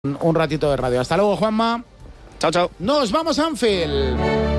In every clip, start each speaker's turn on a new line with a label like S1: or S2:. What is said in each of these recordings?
S1: Un ratito de radio. Hasta luego, Juanma.
S2: Chao, chao.
S1: Nos vamos a Anfield.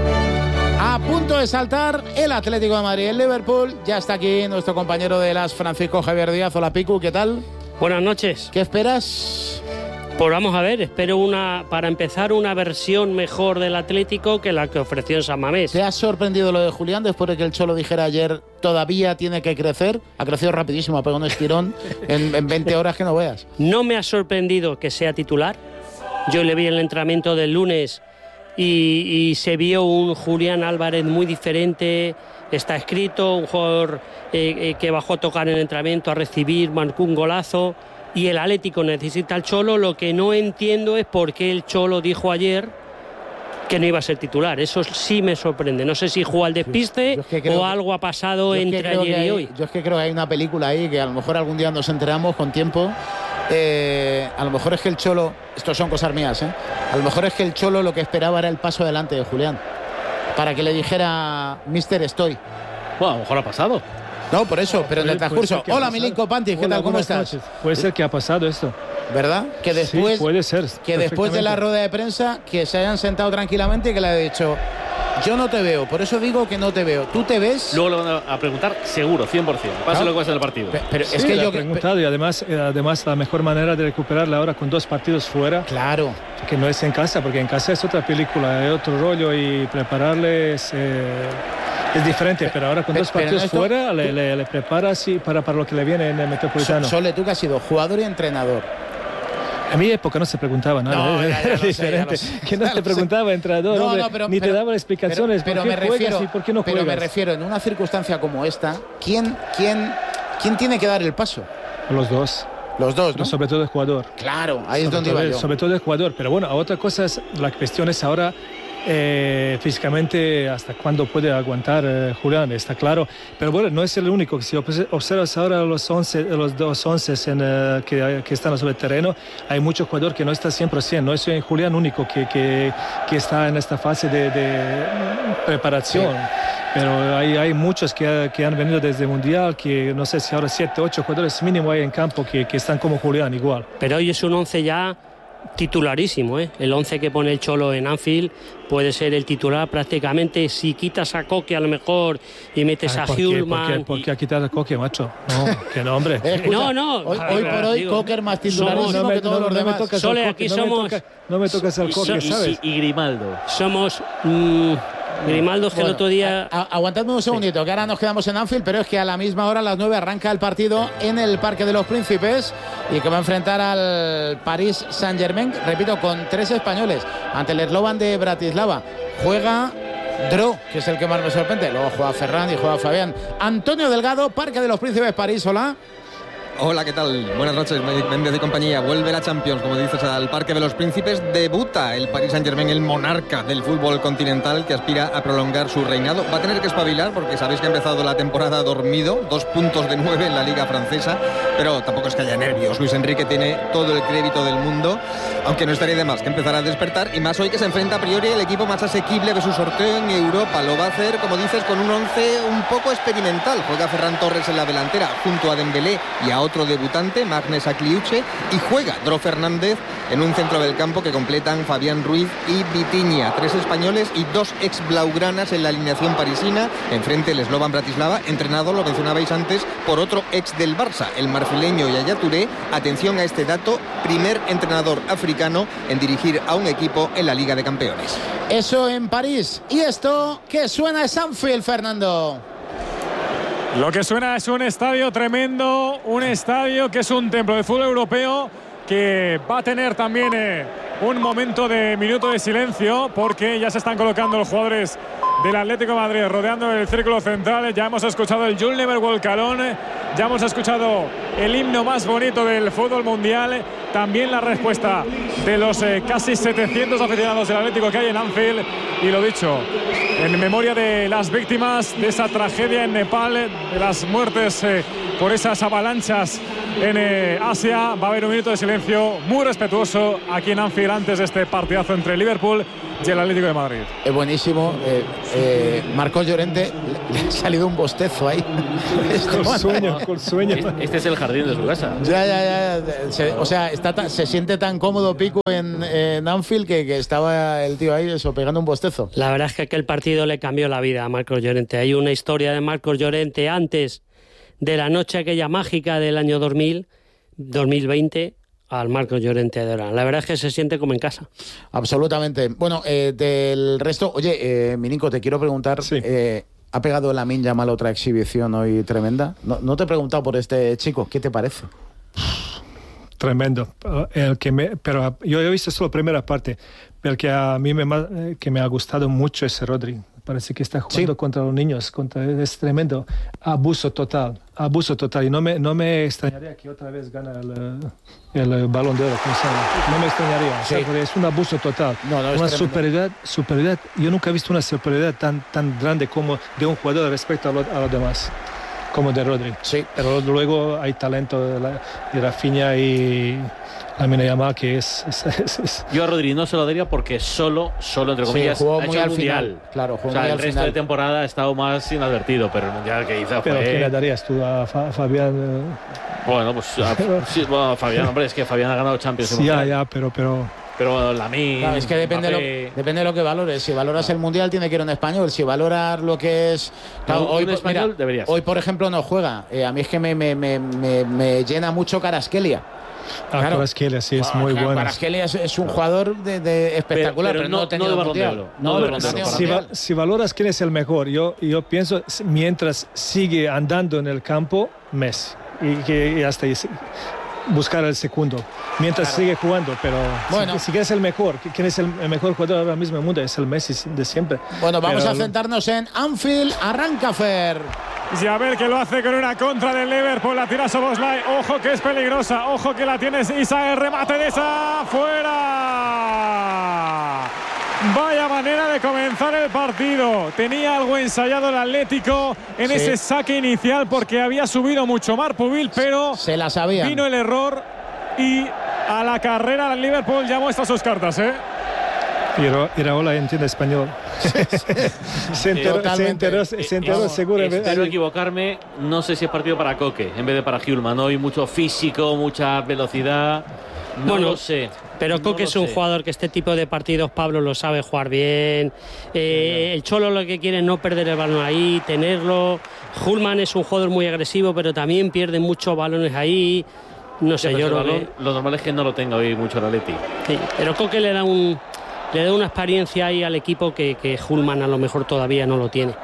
S1: A punto de saltar el Atlético de Madrid. El Liverpool ya está aquí nuestro compañero de las, Francisco Javier Díaz. Hola, Picu, ¿qué tal?
S3: Buenas noches.
S1: ¿Qué esperas?
S3: Pues vamos a ver, espero para empezar una versión mejor del Atlético que la que ofreció en San Mamés.
S1: ¿Te ha sorprendido lo de Julián después de que el Cholo dijera ayer todavía tiene que crecer? Ha crecido rapidísimo, ha pegado un estirón en 20 horas que no veas.
S3: No me ha sorprendido que sea titular. Yo le vi en el entrenamiento del lunes y se vio un Julián Álvarez muy diferente. Está escrito, un jugador que bajó a tocar en el entrenamiento, a recibir, marcó un golazo. Y el Atlético necesita al Cholo. Lo que no entiendo es por qué el Cholo dijo ayer que no iba a ser titular. Eso sí me sorprende. No sé si jugó al despiste o algo ha pasado entre ayer y hoy.
S1: Yo es que creo que hay una película ahí que a lo mejor algún día nos enteramos con tiempo. A lo mejor es que el Cholo, esto son cosas mías, a lo mejor es que el Cholo lo que esperaba era el paso adelante de Julián, para que le dijera Mister estoy.
S2: Bueno, a lo mejor ha pasado.
S1: No, por eso, pero en el transcurso. Hola, Milinko Pantic, ¿qué tal? ¿Cómo estás?
S4: Puede ser que ha pasado esto.
S1: ¿Verdad? Que después,
S4: sí, puede ser.
S1: Que después de la rueda de prensa, que se hayan sentado tranquilamente y que le haya dicho, yo no te veo, por eso digo que no te veo. ¿Tú te ves?
S2: Luego le van a preguntar seguro, 100%. Pase lo que pasa en el partido.
S1: Pero
S4: sí,
S1: es que
S4: le
S1: yo
S4: he preguntado y además la mejor manera de recuperarla ahora con 2 partidos fuera.
S1: Claro.
S4: Que no es en casa, porque en casa es otra película, es otro rollo y prepararles... Es diferente, pero ahora con 2 partidos fuera le preparas para lo que le viene en el Metropolitano.
S1: Sole, tú que has sido jugador y entrenador.
S4: A mi época no se preguntaba nada,
S1: no,
S4: era diferente. Que no te preguntaba entrenador, ni te daba explicaciones por qué juegas y por qué no juegas.
S1: Pero me refiero, en una circunstancia como esta, ¿quién tiene que dar el paso?
S4: Los dos.
S1: Los dos, ¿no?
S4: Sobre todo el jugador.
S1: Claro, ahí es donde iba yo.
S4: Sobre todo el jugador. Pero bueno, otra cosa es, la cuestión es ahora... físicamente hasta cuándo puede aguantar Julián, está claro, pero bueno, no es el único. Si observas ahora los 2 11 que están sobre el terreno, hay muchos jugadores que no están 100%, no es Julián único que está en esta fase de preparación. Sí. Pero hay muchos que han venido desde el Mundial, que no sé si ahora 7, 8 jugadores mínimo hay en campo que están como Julián igual.
S3: Pero hoy es un 11 ya titularísimo, el 11 que pone el Cholo en Anfield puede ser el titular prácticamente. Si quitas a Coque a lo mejor y metes a Hjulman.
S4: ¿Por qué ha quitado a Coque, macho? No, que no, hombre.
S1: Escucha,
S3: no.
S1: Hoy por hoy Coque es más titularísimo que todos los demás.
S3: Sole, aquí somos...
S4: No me tocas al Coque, ¿sabes?
S2: Y Grimaldo.
S3: Somos... Grimaldo, que el otro día...
S1: Aguantadme un segundito, que ahora nos quedamos en Anfield, pero es que a la misma hora, a las 9, arranca el partido en el Parque de los Príncipes y que va a enfrentar al Paris Saint-Germain, repito, con 3 españoles, ante el Slovan de Bratislava. Juega Dro, que es el que más me sorprende, luego juega Ferran y juega Fabián. Antonio Delgado, Parque de los Príncipes, París, hola.
S5: Hola, ¿qué tal? Buenas noches, Méndez y compañía. Vuelve la Champions, como dices, al Parque de los Príncipes. Debuta el Paris Saint-Germain, el monarca del fútbol continental que aspira a prolongar su reinado. Va a tener que espabilar porque sabéis que ha empezado la temporada dormido, 2 puntos de 9 en la Liga Francesa, pero tampoco es que haya nervios. Luis Enrique tiene todo el crédito del mundo, aunque no estaría de más que empezar a despertar, y más hoy que se enfrenta a priori el equipo más asequible de su sorteo en Europa. Lo va a hacer, como dices, con un 11 un poco experimental. Juega Ferran Torres en la delantera junto a Dembélé y a otro debutante, Magnus Akliuche, y juega Dro Fernández en un centro del campo que completan Fabián Ruiz y Vitinha. 3 españoles y 2 ex blaugranas en la alineación parisina. Enfrente el Slovan Bratislava, entrenado, lo mencionabais antes, por otro ex del Barça, el marfileño Yaya Touré. Atención a este dato, primer entrenador africano en dirigir a un equipo en la Liga de Campeones.
S1: Eso en París. Y esto que suena es Anfield, Fernando.
S6: Lo que suena es un estadio tremendo, un estadio que es un templo de fútbol europeo, que va a tener también un momento de minuto de silencio, porque ya se están colocando los jugadores del Atlético de Madrid rodeando el círculo central. Ya hemos escuchado el You'll Never Walk Alone, ya hemos escuchado el himno más bonito del fútbol mundial, también la respuesta de los casi 700 aficionados del Atlético que hay en Anfield. Y lo dicho, en memoria de las víctimas de esa tragedia en Nepal, de las muertes por esas avalanchas en Asia. Va a haber un minuto de silencio muy respetuoso aquí en Anfield antes de este partidazo entre Liverpool y el Atlético de Madrid.
S1: Es buenísimo. Marcos Llorente, le ha salido un bostezo ahí.
S4: Con sueño.
S2: Este es el jardín de su casa.
S1: Ya. O sea, se siente tan cómodo Pico en Anfield que estaba el tío ahí eso, pegando un bostezo.
S3: La verdad es que aquel partido le cambió la vida a Marcos Llorente. Hay una historia de Marcos Llorente antes de la noche aquella mágica del año 2020 al Marcos Llorente de ahora. La verdad es que se siente como en casa.
S1: Absolutamente. Bueno, del resto, oye, Minico, te quiero preguntar,
S4: sí.
S1: ¿Ha pegado Lamine Yamal otra exhibición hoy tremenda? No te he preguntado por este chico, ¿qué te parece?
S4: Tremendo. Pero yo he visto solo la primera parte. El que a mí me ha gustado mucho es Rodri. Parece que está jugando contra los niños. Es tremendo. Abuso total. Y no me extrañaría que otra vez gana el Balón de Oro. No me extrañaría.
S1: Sí.
S4: Porque es un abuso total. Una superioridad. Yo nunca he visto una superioridad tan grande como de un jugador respecto a los demás. Como de Rodri.
S1: Sí.
S4: Pero luego hay talento de Rafinha y Lamine Yamal que es.
S2: Yo a Rodri no se lo daría porque solo entre comillas,
S1: jugó
S2: ha
S1: muy
S2: hecho
S1: al
S2: el mundial.
S1: final. Claro, jugó
S2: o sea,
S1: muy
S2: el
S1: al
S2: resto
S1: final.
S2: de temporada ha estado más inadvertido, pero el mundial que hizo
S4: ¿Pero
S2: fue...
S4: qué le darías tú a Fabián?
S2: Bueno, pues bueno, Fabián, hombre, es que Fabián ha ganado Champions.
S4: Sí, ya, pero
S2: Pero Lamine...
S1: Claro, es que depende de lo que valores. Si valoras el Mundial, tiene que ir un español. Si valoras lo que es... Claro,
S2: un español debería ser.
S1: Hoy, por ejemplo, no juega. A mí es que me llena mucho Kvaratskhelia.
S4: Claro. Kvaratskhelia sí es muy bueno.
S1: Kvaratskhelia es un jugador de espectacular, pero no
S2: de Balón de Oro.
S4: Si valoras quién es el mejor, yo pienso, mientras sigue andando en el campo, Messi. Y hasta ahí, buscar el segundo mientras sigue jugando, pero
S1: bueno,
S4: si quieres el mejor, ¿quién es el mejor jugador ahora mismo en el mundo? Es el Messi de siempre.
S1: Bueno, vamos a centrarnos en Anfield. Arranca Fer.
S6: Y a ver que lo hace con una contra del Liverpool. La tira Szoboszlai. Ojo que es peligrosa. Ojo que la tienes Isa. El remate de esa. ¡Fuera! Vaya manera de comenzar el partido. Tenía algo ensayado el Atlético en ese saque inicial porque había subido mucho Marpubil, pero
S1: se la sabían.
S6: Vino el error y a la carrera el Liverpool ya muestra sus cartas,
S4: Iraola entiende español. Se enteró seguro.
S2: Espero equivocarme. No sé si es partido para Koke en vez de para Hjulmand. Hoy mucho físico, mucha velocidad. No lo sé.
S3: Pero Koke es un jugador que este tipo de partidos, Pablo, lo sabe jugar bien. El Cholo lo que quiere es no perder el balón ahí, tenerlo. Hjulmand es un jugador muy agresivo, pero también pierde muchos balones ahí. No sé, yo
S2: lo normal es que no lo tenga hoy mucho el Atleti.
S3: Sí, pero Koke le da una experiencia ahí al equipo que Hjulmand a lo mejor todavía no lo tiene.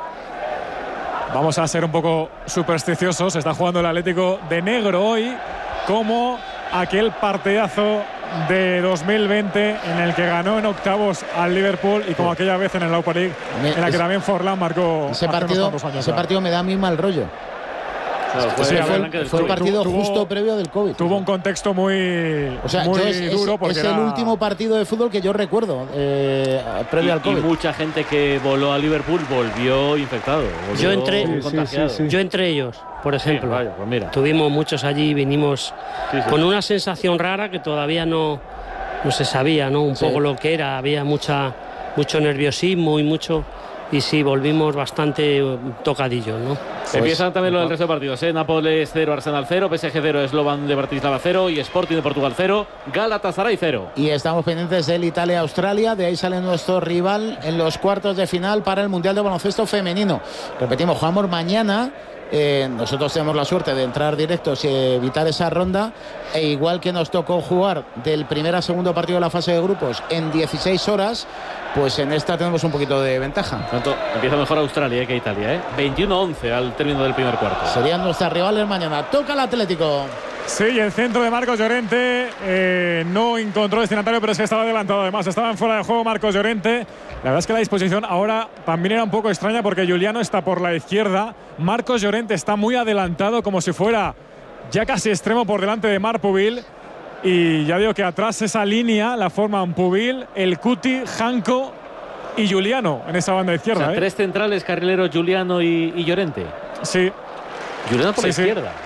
S6: Vamos a ser un poco supersticiosos. Está jugando el Atlético de negro hoy, como aquel partidazo de 2020 en el que ganó en octavos al Liverpool y como aquella vez en el Europa League en la que también Forlán marcó.
S1: Ese partido me da a mí mal rollo.
S2: Claro,
S1: fue el partido justo previo del COVID.
S6: Tuvo un contexto muy duro porque
S1: es el último partido de fútbol que yo recuerdo previo al COVID.
S2: Y mucha gente que voló a Liverpool volvió infectado.
S3: Yo entre ellos, por ejemplo.
S2: Vaya, pues mira.
S3: Tuvimos muchos allí, vinimos con una sensación rara que todavía no se sabía, ¿no? Un poco lo que era. Había mucho nerviosismo y sí, volvimos bastante tocadillos, ¿no?
S2: Empiezan también los del resto de partidos, Nápoles 0, Arsenal 0, PSG 0, Slovan de Bratislava 0 y Sporting de Portugal 0, Galatasaray 0.
S1: Y estamos pendientes del Italia-Australia, de ahí sale nuestro rival en los cuartos de final para el Mundial de Baloncesto Femenino. Repetimos, jugamos mañana. Nosotros tenemos la suerte de entrar directos y evitar esa ronda, e igual que nos tocó jugar del primer a segundo partido de la fase de grupos en 16 horas, pues en esta tenemos un poquito de ventaja.
S2: Tanto empieza mejor Australia que Italia, 21-11 al término del primer cuarto.
S1: Serían nuestras rivales mañana. Toca el Atlético.
S6: Sí, y el centro de Marcos Llorente no encontró destinatario, pero es que estaba adelantado. Además, estaba en fuera de juego Marcos Llorente. La verdad es que la disposición ahora también era un poco extraña porque Giuliano está por la izquierda. Marcos Llorente está muy adelantado, como si fuera ya casi extremo por delante de Marpubil. Y ya digo que atrás esa línea la forman Pubil, el Cuti, Janko y Giuliano en esa banda izquierda.
S2: O sea, tres centrales, carrileros, Giuliano y Llorente.
S6: Sí.
S2: Giuliano por la izquierda.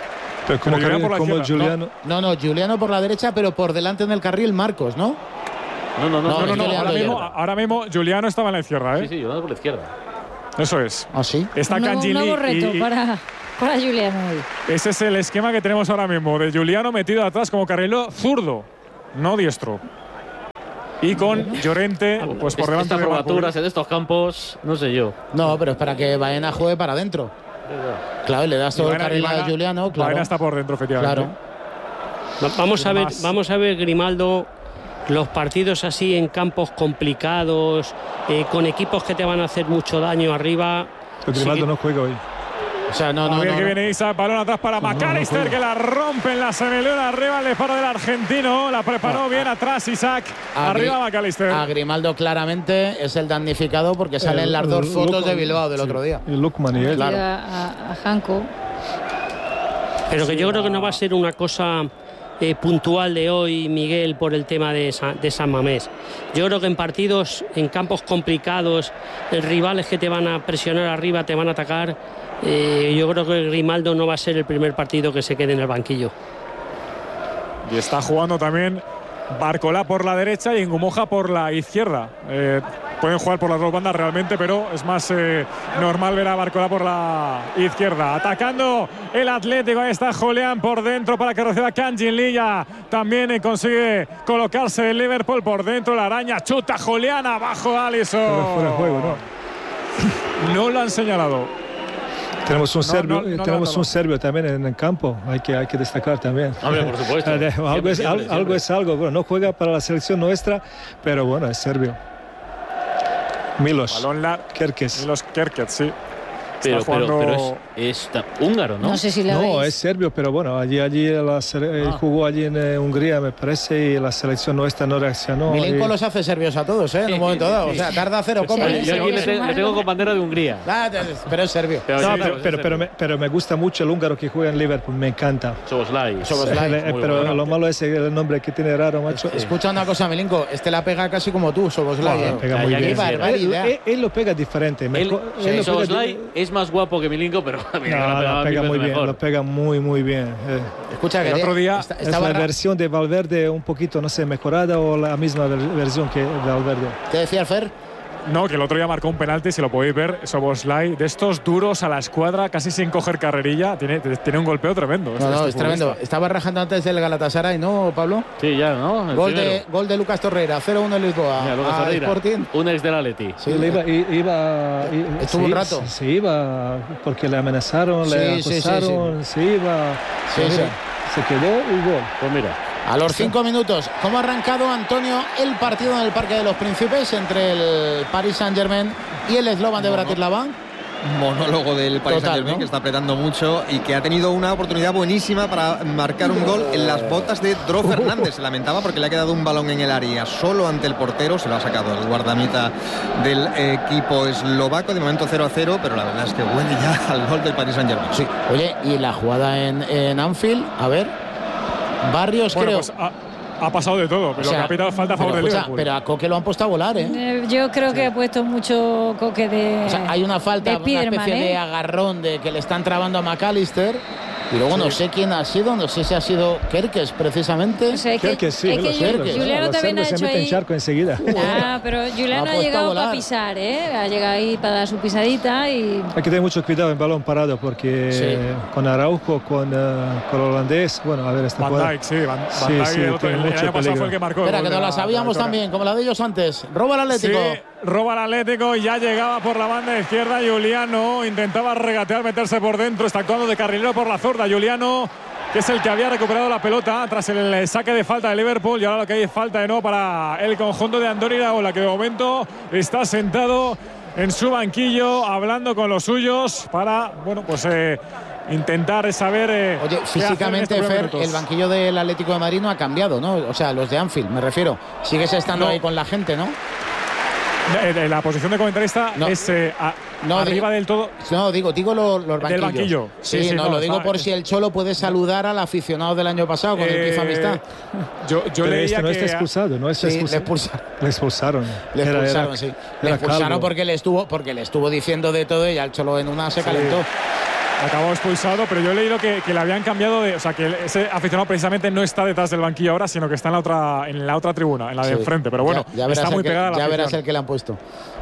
S4: Pero como,
S6: Pero Julián por la
S4: como
S6: izquierda.
S4: Juliano.
S1: No, Juliano por la derecha, pero por delante en el carril Marcos, ¿no?
S2: No.
S6: Ahora mismo Juliano estaba en la izquierda, ¿eh?
S2: Sí, yo por la izquierda.
S6: Eso es.
S1: ¿Ah, sí?
S6: Está
S7: Un
S6: Kangin
S7: nuevo
S6: Lee
S7: reto para Juliano hoy.
S6: ese es el esquema que tenemos ahora mismo, de Juliano metido atrás como carrilero zurdo, no diestro. Y con Llorente pues por delante
S2: Estas
S6: de
S2: probaturas en estos campos, no sé yo.
S1: No, pero es para que Baena juegue para adentro. Claro, y le das todo el carril a Juliano, claro.
S6: Baena está por dentro, efectivamente.
S1: Claro.
S3: Vamos a ver, Grimaldo, los partidos así en campos complicados, con equipos que te van a hacer mucho daño arriba.
S4: Pero Grimaldo no juega hoy.
S1: O sea, no.
S6: Que viene Isaac, balón atrás para McAllister, que la rompe en la semiluna, arriba el disparo del argentino, la preparó bien atrás Isaac, arriba McAllister.
S1: A Grimaldo claramente es el damnificado porque salen las dos fotos de Bilbao del otro día.
S4: Y Lukman y él.
S1: Claro.
S7: A Janko.
S3: Pero que yo creo que no va a ser una cosa puntual de hoy, Miguel, por el tema de San Mamés. Yo creo que en partidos, en campos complicados, rivales que te van a presionar arriba, te van a atacar, yo creo que Grimaldo no va a ser el primer partido que se quede en el banquillo.
S6: Y está jugando también Barcolá por la derecha y Ngumoja por la izquierda. Pueden jugar por las dos bandas realmente, pero es más normal ver a Barcolá por la izquierda. Atacando el Atlético, ahí está Julián por dentro para que reciba Kangin Lee. También consigue colocarse el Liverpool por dentro. La araña chuta Julián, abajo Alisson.
S4: Pero fuera de juego, ¿no?
S6: No lo han señalado.
S4: Tenemos un serbio, tenemos un serbio también en el campo, hay que destacar también.
S2: Hombre, por supuesto.
S4: Algo es algo. Bueno, no juega para la selección nuestra, pero bueno, es serbio. Milos Kerkez.
S6: Milos Kerkez, sí.
S2: Pero es húngaro, ¿no?
S7: No sé si lo veis.
S4: No, es serbio, pero bueno, allí jugó allí en Hungría, me parece, y la selección nuestra no reaccionó.
S1: Milenko los hace serbios a todos, en un momento dado. O sea, tarda 0,
S2: Yo aquí le tengo con bandera de Hungría.
S1: Pero es serbio.
S4: Pero me gusta mucho el húngaro que juega en Liverpool, me encanta.
S2: Soboslai.
S4: Pero lo malo es el nombre que tiene raro, macho.
S1: Escucha una cosa, Milenko, la pega casi como tú, Soboslai.
S4: Pega muy bien. Él lo pega diferente.
S2: Soboslai es más guapo que Milinko, pero
S4: lo pega muy bien, lo pega muy bien.
S1: Escucha, que
S6: el otro día
S4: es la versión de Valverde un poquito, no sé, mejorada o la misma versión que Valverde.
S1: ¿Qué decía el Fer?
S6: No, que el otro día marcó un penalti, si lo podéis ver, Soboslai, de estos duros a la escuadra, casi sin coger carrerilla, tiene un golpeo tremendo.
S1: No, es tremendo. Estaba rajando antes del Galatasaray, ¿no, Pablo?
S2: Sí, ya, ¿no?
S1: Gol de Lucas Torreira, 0-1 en Lisboa.
S2: Mira, Lucas Torreira,
S1: Sporting.
S2: un ex del Atleti.
S4: Sí, estuvo
S1: un rato.
S4: Se iba porque le amenazaron, le acosaron, se iba. Se quedó y gol.
S2: Pues mira.
S1: A los 5 minutos, ¿cómo ha arrancado, Antonio, el partido en el Parque de los Príncipes entre el Paris Saint-Germain y el Slovan de Bratislava?
S5: Monólogo del Paris Saint-Germain, ¿no? Que está apretando mucho y que ha tenido una oportunidad buenísima para marcar un gol en las botas de Dro Fernández. Se lamentaba porque le ha quedado un balón en el área solo ante el portero. Se lo ha sacado el guardameta del equipo eslovaco. De momento 0-0, pero la verdad es que huele ya al gol del Paris Saint-Germain.
S1: Sí. Oye, y la jugada en Anfield, a ver. Barrios,
S6: bueno,
S1: creo.
S6: Pues ha pasado de todo, pero ha pitado falta a favor del Liverpool.
S1: Pero a Coque lo han puesto a volar, ¿eh?
S7: Yo creo que ha puesto mucho Coque de.
S1: O sea, hay una falta, una especie de agarrón de que le están trabando a McAllister. Y luego no sé quién ha sido, no sé si ha sido Kerkez precisamente.
S7: O sea,
S4: Kerkez, sí.
S7: Juliano también ha hecho
S4: se mete en charco enseguida.
S7: Pero Juliano ha llegado para pisar, ¿eh? Ha llegado ahí para dar su pisadita y.
S4: Hay que tener mucho cuidado en balón parado porque con Araujo, con el holandés, bueno, a ver, esta
S6: Van Dijk, sí, Van Dijk, el año pasado fue el que marcó.
S1: Espera, que no la sabíamos también, como la de ellos antes. Roba el Atlético.
S6: Sí, roba el Atlético y ya llegaba por la banda izquierda Juliano, intentaba regatear, meterse por dentro, está actuando de carrilero por la zurda Juliano, que es el que había recuperado la pelota tras el saque de falta de Liverpool, y ahora lo que hay es falta de nuevo para el conjunto de Andoni Iraola, que de momento está sentado en su banquillo hablando con los suyos para, bueno, pues intentar saber.
S1: Oye, físicamente, Fer, el banquillo del Atlético de Madrid no ha cambiado, ¿no? O sea, los de Anfield, me refiero. Sigues estando ahí con la gente, ¿no?
S6: La posición de comentarista es arriba del todo.
S1: No, digo los banquillos.
S6: Del banquillo.
S1: Sí, lo digo por si el Cholo puede saludar al aficionado del año pasado con el que hizo amistad.
S6: Yo leía
S4: no
S6: que
S4: está expulsado, no está expulsado. Le expulsaron.
S1: Le expulsaron porque le estuvo diciendo de todo y al Cholo en una se calentó.
S6: acabó expulsado, pero yo he leído que le habían cambiado o sea, que ese aficionado precisamente no está detrás del banquillo ahora, sino que está en la otra tribuna, en la de enfrente. Pero bueno,
S1: ya
S6: está muy pegada a la
S1: afición. Ya verás
S6: afición.
S1: el que le han puesto.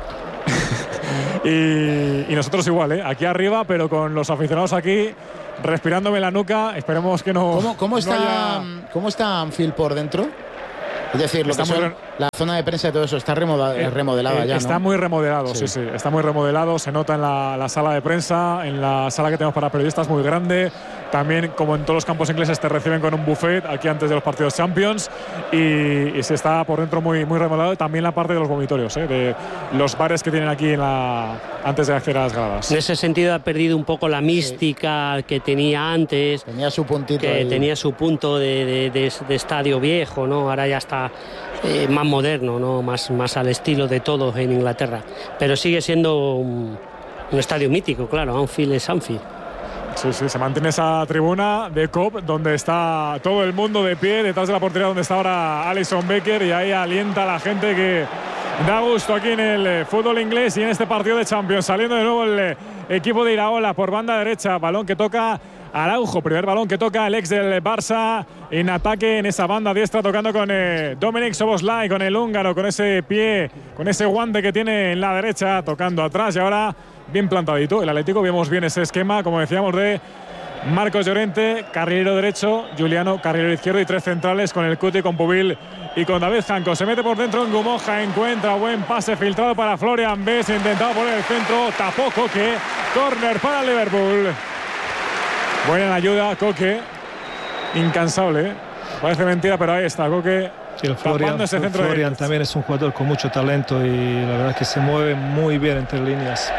S6: Y nosotros igual, aquí arriba, pero con los aficionados aquí respirándome en la nuca. Esperemos que no.
S1: ¿Cómo está Anfield por dentro? Es decir, la zona de prensa y todo eso está remodelada ya, ¿no?
S6: Está muy remodelado, sí. Está muy remodelado. Se nota en la sala de prensa, en la sala que tenemos para periodistas, muy grande. También, como en todos los campos ingleses, te reciben con un buffet aquí antes de los partidos Champions. Y se está por dentro muy, muy remodelado. También la parte de los vomitorios, de los bares que tienen aquí antes de acceder a las gradas.
S3: En ese sentido ha perdido un poco la mística que tenía antes.
S1: Tenía su puntito.
S3: Tenía su punto de estadio viejo, ¿no? Ahora ya está más moderno, ¿no? Más al estilo de todos en Inglaterra. Pero sigue siendo un estadio mítico, claro. Anfield es Anfield.
S6: Sí, se mantiene esa tribuna de COP donde está todo el mundo de pie, detrás de la portería donde está ahora Alisson Becker, y ahí alienta a la gente que da gusto aquí en el fútbol inglés y en este partido de Champions. Saliendo de nuevo el equipo de Iraola por banda derecha, balón que toca Araujo, primer balón que toca el ex del Barça en ataque en esa banda diestra, tocando con Dominik Szoboszlai, con el húngaro, con ese pie, con ese guante que tiene en la derecha, tocando atrás, y ahora bien plantadito el Atlético. Vemos bien ese esquema, como decíamos, de Marcos Llorente, carrilero derecho, Giuliano, carrilero izquierdo, y tres centrales con el Cuti, con Pubil y con David Janko. Se mete por dentro en Gumoja, encuentra buen pase filtrado para Florian Bess, intentado poner el centro, tapó Koke, córner para Liverpool. Buena en ayuda Koke, incansable, parece mentira, pero ahí está Koke.
S4: Sí, el Florian también es un jugador con mucho talento y la verdad es que se mueve muy bien entre líneas.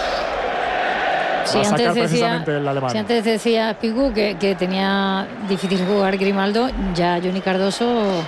S7: Sí, antes decía Pigu que tenía difícil jugar Grimaldo, ya Johnny Cardoso,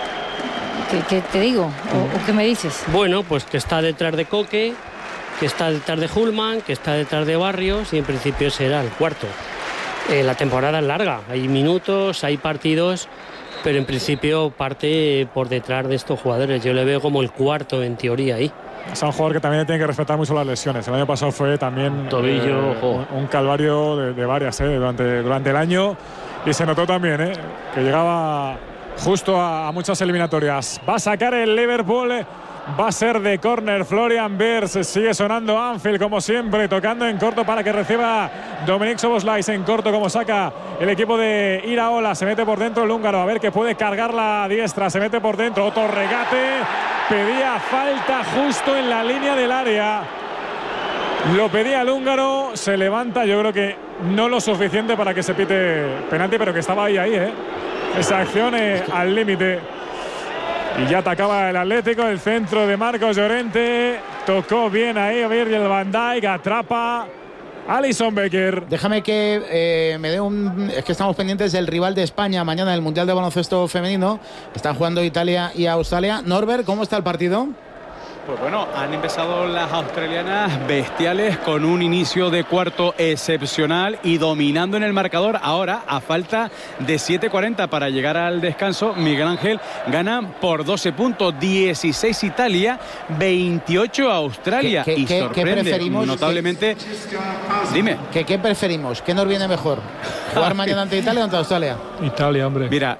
S7: ¿qué te digo? ¿O qué me dices?
S3: Bueno, pues que está detrás de Koke, que está detrás de Hulman, que está detrás de Barrios, y en principio será el cuarto. La temporada es larga, hay minutos, hay partidos, pero en principio parte por detrás de estos jugadores. Yo le veo como el cuarto en teoría ahí.
S6: Es un jugador que también tiene que respetar mucho las lesiones. El año pasado fue también
S2: tobillo,
S6: un calvario de varias durante el año, y se notó también que llegaba justo a muchas eliminatorias. Va a sacar el Liverpool, va a ser de córner Florian Wirtz. Sigue sonando Anfield como siempre, tocando en corto para que reciba Dominik Szoboszlai. En corto como saca el equipo de Iraola. Se mete por dentro el húngaro, a ver que puede cargar la diestra. Se mete por dentro, otro regate. Pedía falta justo en la línea del área. Lo pedía el húngaro, se levanta. Yo creo que no lo suficiente para que se pite penalti, pero que estaba ahí, esa acción al límite. Y ya atacaba el Atlético, el centro de Marcos Llorente. Tocó bien ahí Virgil van Dijk, atrapa Alisson Becker.
S1: Déjame que me dé es que estamos pendientes del rival de España mañana en el Mundial de Baloncesto Femenino. Están jugando Italia y Australia. Norbert, ¿cómo está el partido?
S8: Pues bueno, han empezado las australianas bestiales con un inicio de cuarto excepcional y dominando en el marcador. Ahora, a falta de 7:40 para llegar al descanso, Miguel Ángel gana por 12 puntos, 16 Italia, 28 Australia. Y sorprende
S1: preferimos,
S8: notablemente. Dime.
S1: ¿Qué preferimos? ¿Qué nos viene mejor? ¿Jugar mañana ante Italia o ante Australia?
S4: Italia, hombre.
S8: Mira,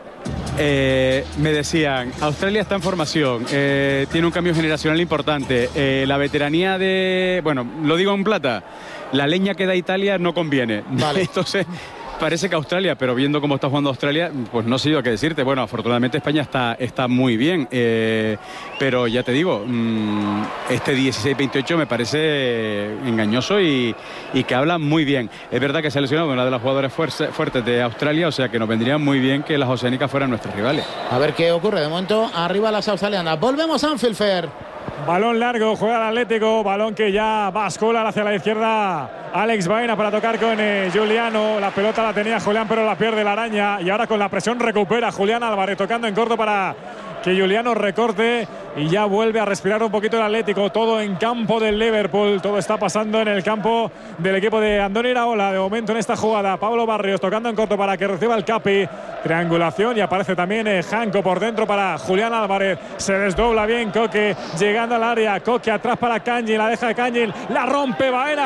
S8: me decían, Australia está en formación, tiene un cambio generacional importante, la veteranía bueno, lo digo en plata, la leña que da Italia no conviene.
S1: Vale.
S8: Entonces parece que Australia, pero viendo cómo está jugando Australia, pues no sé yo qué decirte. Bueno, afortunadamente España está muy bien, pero ya te digo, este 16-28 me parece engañoso y que habla muy bien. Es verdad que se ha lesionado una de las jugadoras fuertes de Australia, o sea que nos vendría muy bien que las oceánicas fueran nuestros rivales.
S1: A ver qué ocurre. De momento, arriba las australianas. Volvemos a Anfield, Fer.
S6: Balón largo, juega el Atlético, balón que ya bascula hacia la izquierda. Alex Baena para tocar con Giuliano. La pelota la tenía Julián, pero la pierde la araña. Y ahora con la presión recupera Julián Álvarez, tocando en corto para que Juliano recorte y ya vuelve a respirar un poquito el Atlético. Todo en campo del Liverpool, todo está pasando en el campo del equipo de Andoni Iraola. De momento en esta jugada, Pablo Barrios tocando en corto para que reciba el Capi, triangulación, y aparece también Janko por dentro para Julián Álvarez. Se desdobla bien Coque, llegando al área, Coque atrás para Kangin, la deja de Kangin, la rompe Baena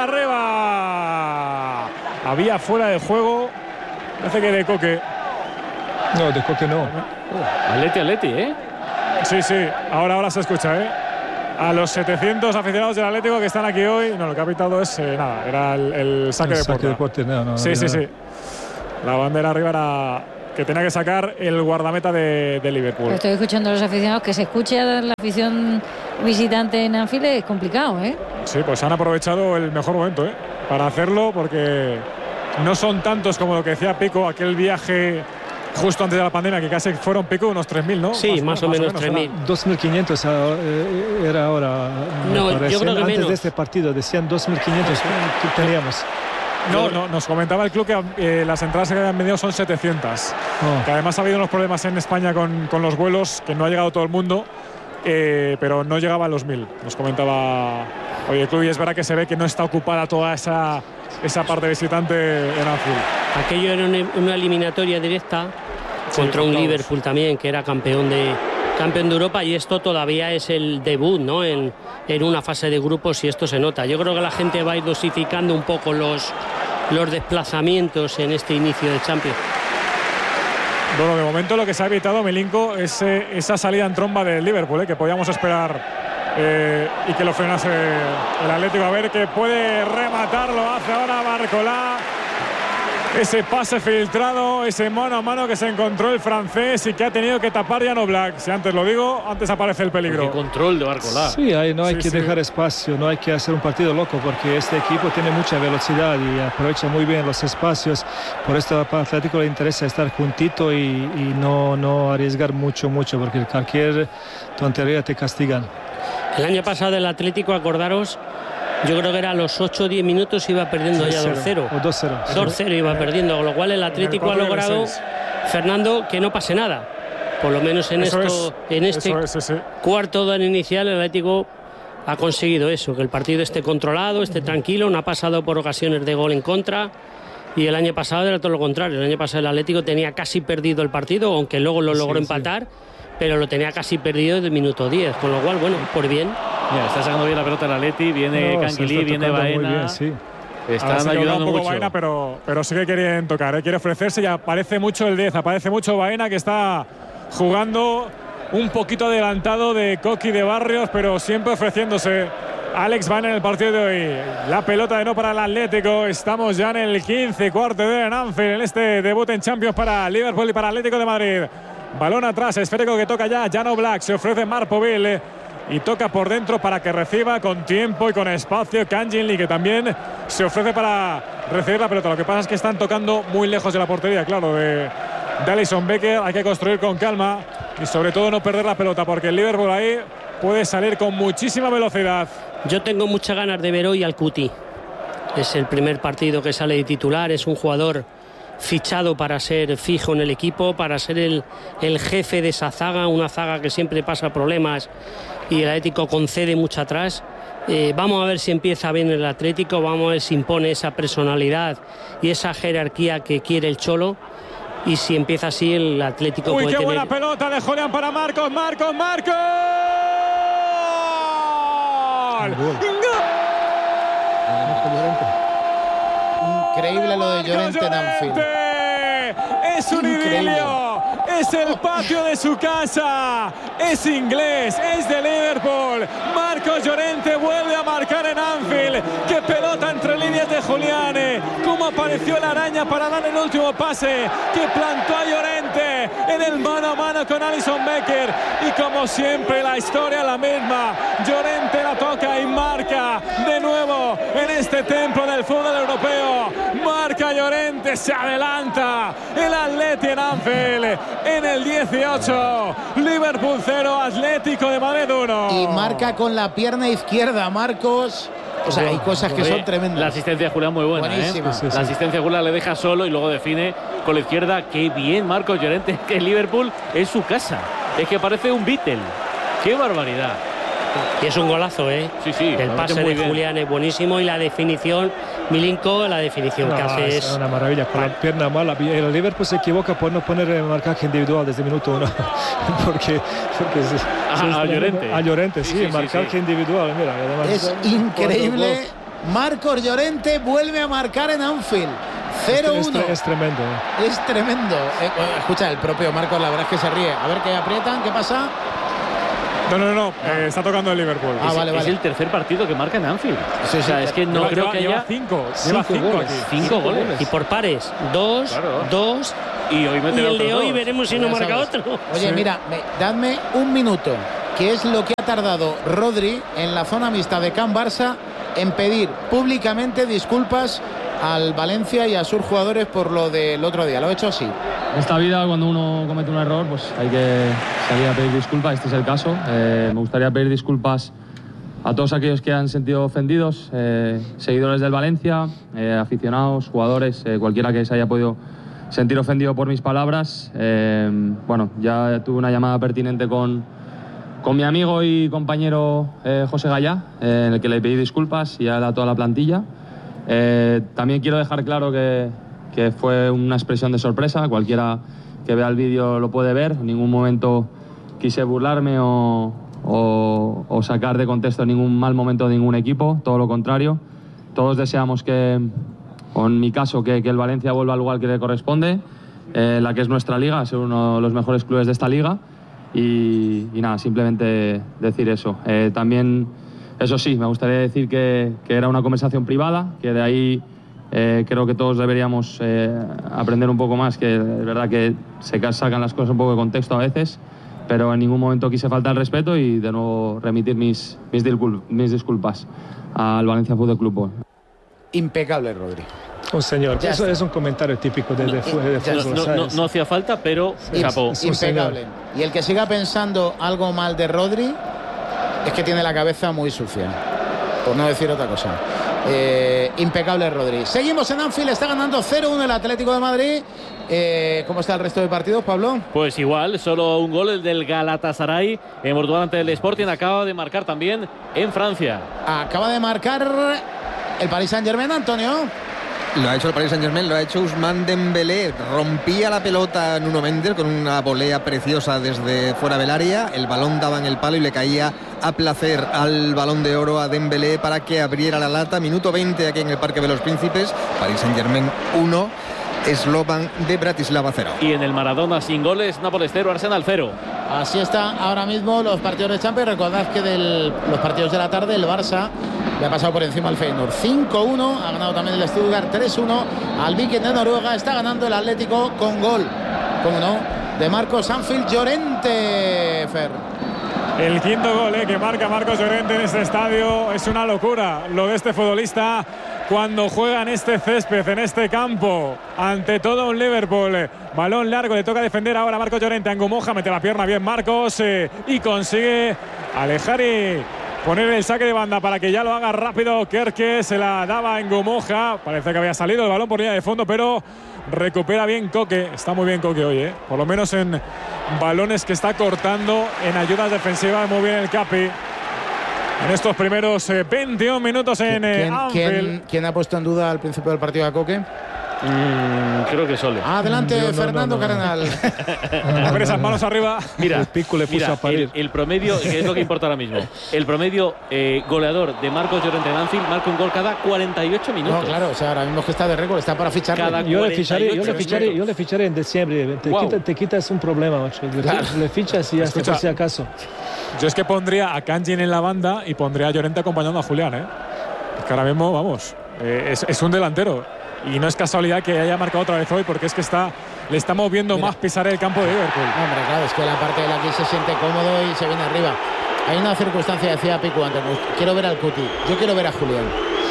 S6: arriba. Había fuera de juego, parece que de Coque.
S4: No, de Coque no.
S2: Atleti,
S6: Sí, ahora se escucha, A los 700 aficionados del Atlético que están aquí hoy, no, lo que ha pitado es nada, era el saque de puerta. Sí. La bandera arriba era que tenía que sacar el guardameta de Liverpool.
S7: Estoy escuchando a los aficionados, que se escuche a la afición visitante en Anfield es complicado,
S6: Sí, pues han aprovechado el mejor momento, para hacerlo, porque no son tantos como lo que decía Pico, aquel viaje justo antes de la pandemia, que casi fueron Pico unos 3.000, ¿no?
S3: Sí, más o menos 3.000.
S4: 2.500 era ahora.
S3: No, yo creo que
S4: antes
S3: menos.
S4: De este partido decían 2.500 que teníamos.
S6: No, nos comentaba el club que las entradas que habían vendido son 700. Que además ha habido unos problemas en España con los vuelos, que no ha llegado todo el mundo, pero no llegaba a los 1.000. Nos comentaba hoy el club, y es verdad que se ve que no está ocupada toda esa parte visitante en Anfield.
S3: Aquello era una eliminatoria directa contra un Liverpool también, que era campeón de Europa, y esto todavía es el debut, ¿no? En una fase de grupos, y esto se nota. Yo creo que la gente va a ir dosificando un poco los desplazamientos en este inicio de Champions.
S6: Bueno, de momento lo que se ha evitado, Milinko, es esa salida en tromba del Liverpool, que podíamos esperar y que lo frenase el Atlético. A ver, que puede rematar, lo hace ahora Barcola. Ese pase filtrado, ese mano a mano que se encontró el francés y que ha tenido que tapar Jan Oblak. Si antes lo digo, antes aparece el peligro.
S2: Qué control de Barcola.
S4: Sí, no hay que dejar espacio, no hay que hacer un partido loco, porque este equipo tiene mucha velocidad y aprovecha muy bien los espacios. Por esto al Atlético le interesa estar juntito y no arriesgar mucho, porque cualquier tontería te castigan.
S3: El año pasado el Atlético, acordaros, yo creo que era a los 8 o 10 minutos iba perdiendo ya 2-0.
S4: O 2-0.
S3: 2-0 iba perdiendo, con lo cual el Atlético ha logrado, Fernando, que no pase nada. Por lo menos en este cuarto de inicial el Atlético ha conseguido eso, que el partido esté controlado, esté tranquilo, no ha pasado por ocasiones de gol en contra. Y el año pasado era todo lo contrario. El año pasado el Atlético tenía casi perdido el partido, aunque luego lo logró empatar. Pero lo tenía casi perdido desde el minuto 10, con lo cual, bueno, por bien.
S2: Mira, está sacando bien la pelota el Atleti, viene Canguilí, viene Baena. Están ayudando mucho.
S6: Baena, pero sí que quieren tocar, quiere ofrecerse, y aparece mucho el 10, aparece mucho Baena, que está jugando un poquito adelantado de Coqui, de Barrios, pero siempre ofreciéndose. Alex Baena en el partido de hoy. La pelota de no para el Atlético. Estamos ya en el 15, cuarto de Anfield, en este debut en Champions para Liverpool y para Atlético de Madrid. Balón atrás, esférico que toca ya Jan Oblak, se ofrece Marpoville y toca por dentro para que reciba con tiempo y con espacio Kangin Lee, que también se ofrece para recibir la pelota. Lo que pasa es que están tocando muy lejos de la portería, claro, de Alisson Becker. Hay que construir con calma y sobre todo no perder la pelota, porque el Liverpool ahí puede salir con muchísima velocidad.
S3: Yo tengo muchas ganas de ver hoy al Cuti. Es el primer partido que sale de titular, es un jugador fichado para ser fijo en el equipo, para ser el jefe de esa zaga, una zaga que siempre pasa problemas y el Atlético concede mucho atrás. Vamos a ver si empieza bien el Atlético, vamos a ver si impone esa personalidad y esa jerarquía que quiere el Cholo, y si empieza así el Atlético puede
S6: qué
S3: tener...
S6: buena pelota de Julián para Marcos.
S1: Increíble lo de Llorente en Anfield.
S6: Es un idilio, es el patio de su casa, es inglés, es de Liverpool. Marcos Llorente vuelve a marcar en Anfield. Qué pelota entre líneas de Julián, cómo apareció la araña para dar el último pase, que plantó a Llorente en el mano a mano con Alisson Becker, y como siempre la historia la misma. Llorente la toca y marca de nuevo en este templo del fútbol europeo. Marca Llorente, se adelanta el Atleti en Anfield en el 18. Liverpool 0, Atlético de Madrid 1.
S1: Y marca con la pierna izquierda, Marcos. O sea, hay cosas que son tremendas.
S2: La asistencia de Julián muy buena.
S1: Buenísima.
S2: La asistencia de Julián le deja solo y luego define con la izquierda. Qué bien Marcos Llorente, que Liverpool es su casa. Es que parece un Beatle. ¡Qué barbaridad!
S3: Y es un golazo, ¿eh?
S2: Sí.
S3: El pase de Julián es buenísimo y la definición, Milinko, la definición que hace es
S4: una maravilla, con la pierna mala. El Liverpool se equivoca por no poner el marcaje individual desde el minuto 1. porque
S2: a
S4: Llorente, sí, marcaje individual. Mira, además
S1: es increíble. Marcos Llorente vuelve a marcar en Anfield. 0-1.
S4: Es tremendo.
S1: Es tremendo. Escucha, el propio Marcos, la verdad es que se ríe. A ver qué aprietan, ¿qué pasa?
S6: No. Está tocando el Liverpool.
S2: Vale. Es el tercer partido que marca en Anfield. Sí. O sea, es que no creo que
S6: lleva
S2: haya...
S6: 5 goles.
S2: 5 goles.
S3: Y por pares. 2.
S2: Y hoy meterá
S3: el de hoy
S2: 2.
S3: Veremos si no marca otro.
S1: Oye, mira, dadme un minuto, que es lo que ha tardado Rodri en la zona mixta de Can Barça en pedir públicamente disculpas al Valencia y a sus jugadores por lo del otro día. Lo he hecho así.
S9: En esta vida, cuando uno comete un error, pues hay que salir a pedir disculpas. Este es el caso. Me gustaría pedir disculpas a todos aquellos que han sentido ofendidos, seguidores del Valencia, aficionados, jugadores, cualquiera que se haya podido sentir ofendido por mis palabras. Bueno, ya tuve una llamada pertinente con mi amigo y compañero José Gallá, en el que le pedí disculpas y a toda la plantilla. También quiero dejar claro que fue una expresión de sorpresa. Cualquiera que vea el vídeo lo puede ver. En ningún momento quise burlarme o sacar de contexto ningún mal momento de ningún equipo, todo lo contrario. Todos deseamos o en mi caso, que el Valencia vuelva al lugar que le corresponde, la que es nuestra liga, ser uno de los mejores clubes de esta liga. Y nada, simplemente decir eso. También, eso sí, me gustaría decir que era una conversación privada, que de ahí creo que todos deberíamos aprender un poco más, que es verdad que se sacan las cosas un poco de contexto a veces, pero en ningún momento quise faltar el respeto y de nuevo remitir mis disculpas al Valencia Fútbol Club.
S1: Impecable, Rodri.
S4: Un señor, eso es un comentario típico de fútbol.
S2: No hacía falta, pero chapó.
S1: Impecable. Y el que siga pensando algo mal de Rodri es que tiene la cabeza muy sucia, por no decir otra cosa. Impecable Rodri. Seguimos en Anfield, está ganando 0-1 el Atlético de Madrid. ¿Cómo está el resto de partidos, Pablo?
S2: Pues igual, solo un gol, el del Galatasaray en Portugal ante el Sporting. Acaba de marcar también en Francia.
S1: Acaba de marcar el Paris Saint-Germain, Antonio.
S5: Lo ha hecho el Paris Saint-Germain, lo ha hecho Ousmane Dembélé. Rompía la pelota Nuno Mendes con una volea preciosa desde fuera del área. El balón daba en el palo y le caía a placer al Balón de Oro a Dembélé para que abriera la lata. Minuto 20 aquí en el Parque de los Príncipes. Paris Saint-Germain 1, Slovan de Bratislava 0.
S2: Y en el Maradona sin goles, Nápoles 0, Arsenal 0.
S1: Así está ahora mismo los partidos de Champions. Recordad que los partidos de la tarde, el Barça le ha pasado por encima al Feyenoord 5-1, ha ganado también el Stuttgart 3-1 al Viking de Noruega. Está ganando el Atlético con gol, como no, de Marcos Anfield Llorente, Fer.
S6: El quinto gol que marca Marcos Llorente en este estadio. Es una locura lo de este futbolista cuando juega en este césped, en este campo, ante todo un Liverpool. Balón largo, le toca defender ahora a Marcos Llorente. Angumoja mete la pierna bien Marcos y consigue alejar y poner el saque de banda para que ya lo haga rápido. Kerke se la daba a Angumoja. Parece que había salido el balón por línea de fondo, pero recupera bien Koke. Está muy bien Koke hoy, por lo menos en balones que está cortando, en ayudas defensivas. Muy bien el Capi en estos primeros 21 minutos en Anfield.
S1: ¿Quién ha puesto en duda al principio del partido a Koke?
S2: Creo que Sole.
S1: Adelante, Fernando Cardenal.
S6: A ver esas manos arriba.
S2: Mira,
S4: el pico le puso a parir.
S2: El promedio, que es lo que importa ahora mismo, el promedio goleador de Marcos Llorente en Anfield marca un gol cada 48 minutos.
S1: No, claro, o sea, ahora mismo que está de récord, está para fichar.
S4: Yo le ficharé en diciembre. Te quitas un problema, macho. Le fichas y hasta por si acaso.
S6: Yo es que pondría a Kangin en la banda y pondría a Llorente acompañando a Julián, que ahora mismo, vamos, es un delantero. Y no es casualidad que haya marcado otra vez hoy, porque es que le estamos viendo más pisar el campo de Liverpool.
S1: Hombre, claro, es que la parte de la que se siente cómodo y se viene arriba. Hay una circunstancia, decía Pico antes, quiero ver al Cuti, yo quiero ver a Julián.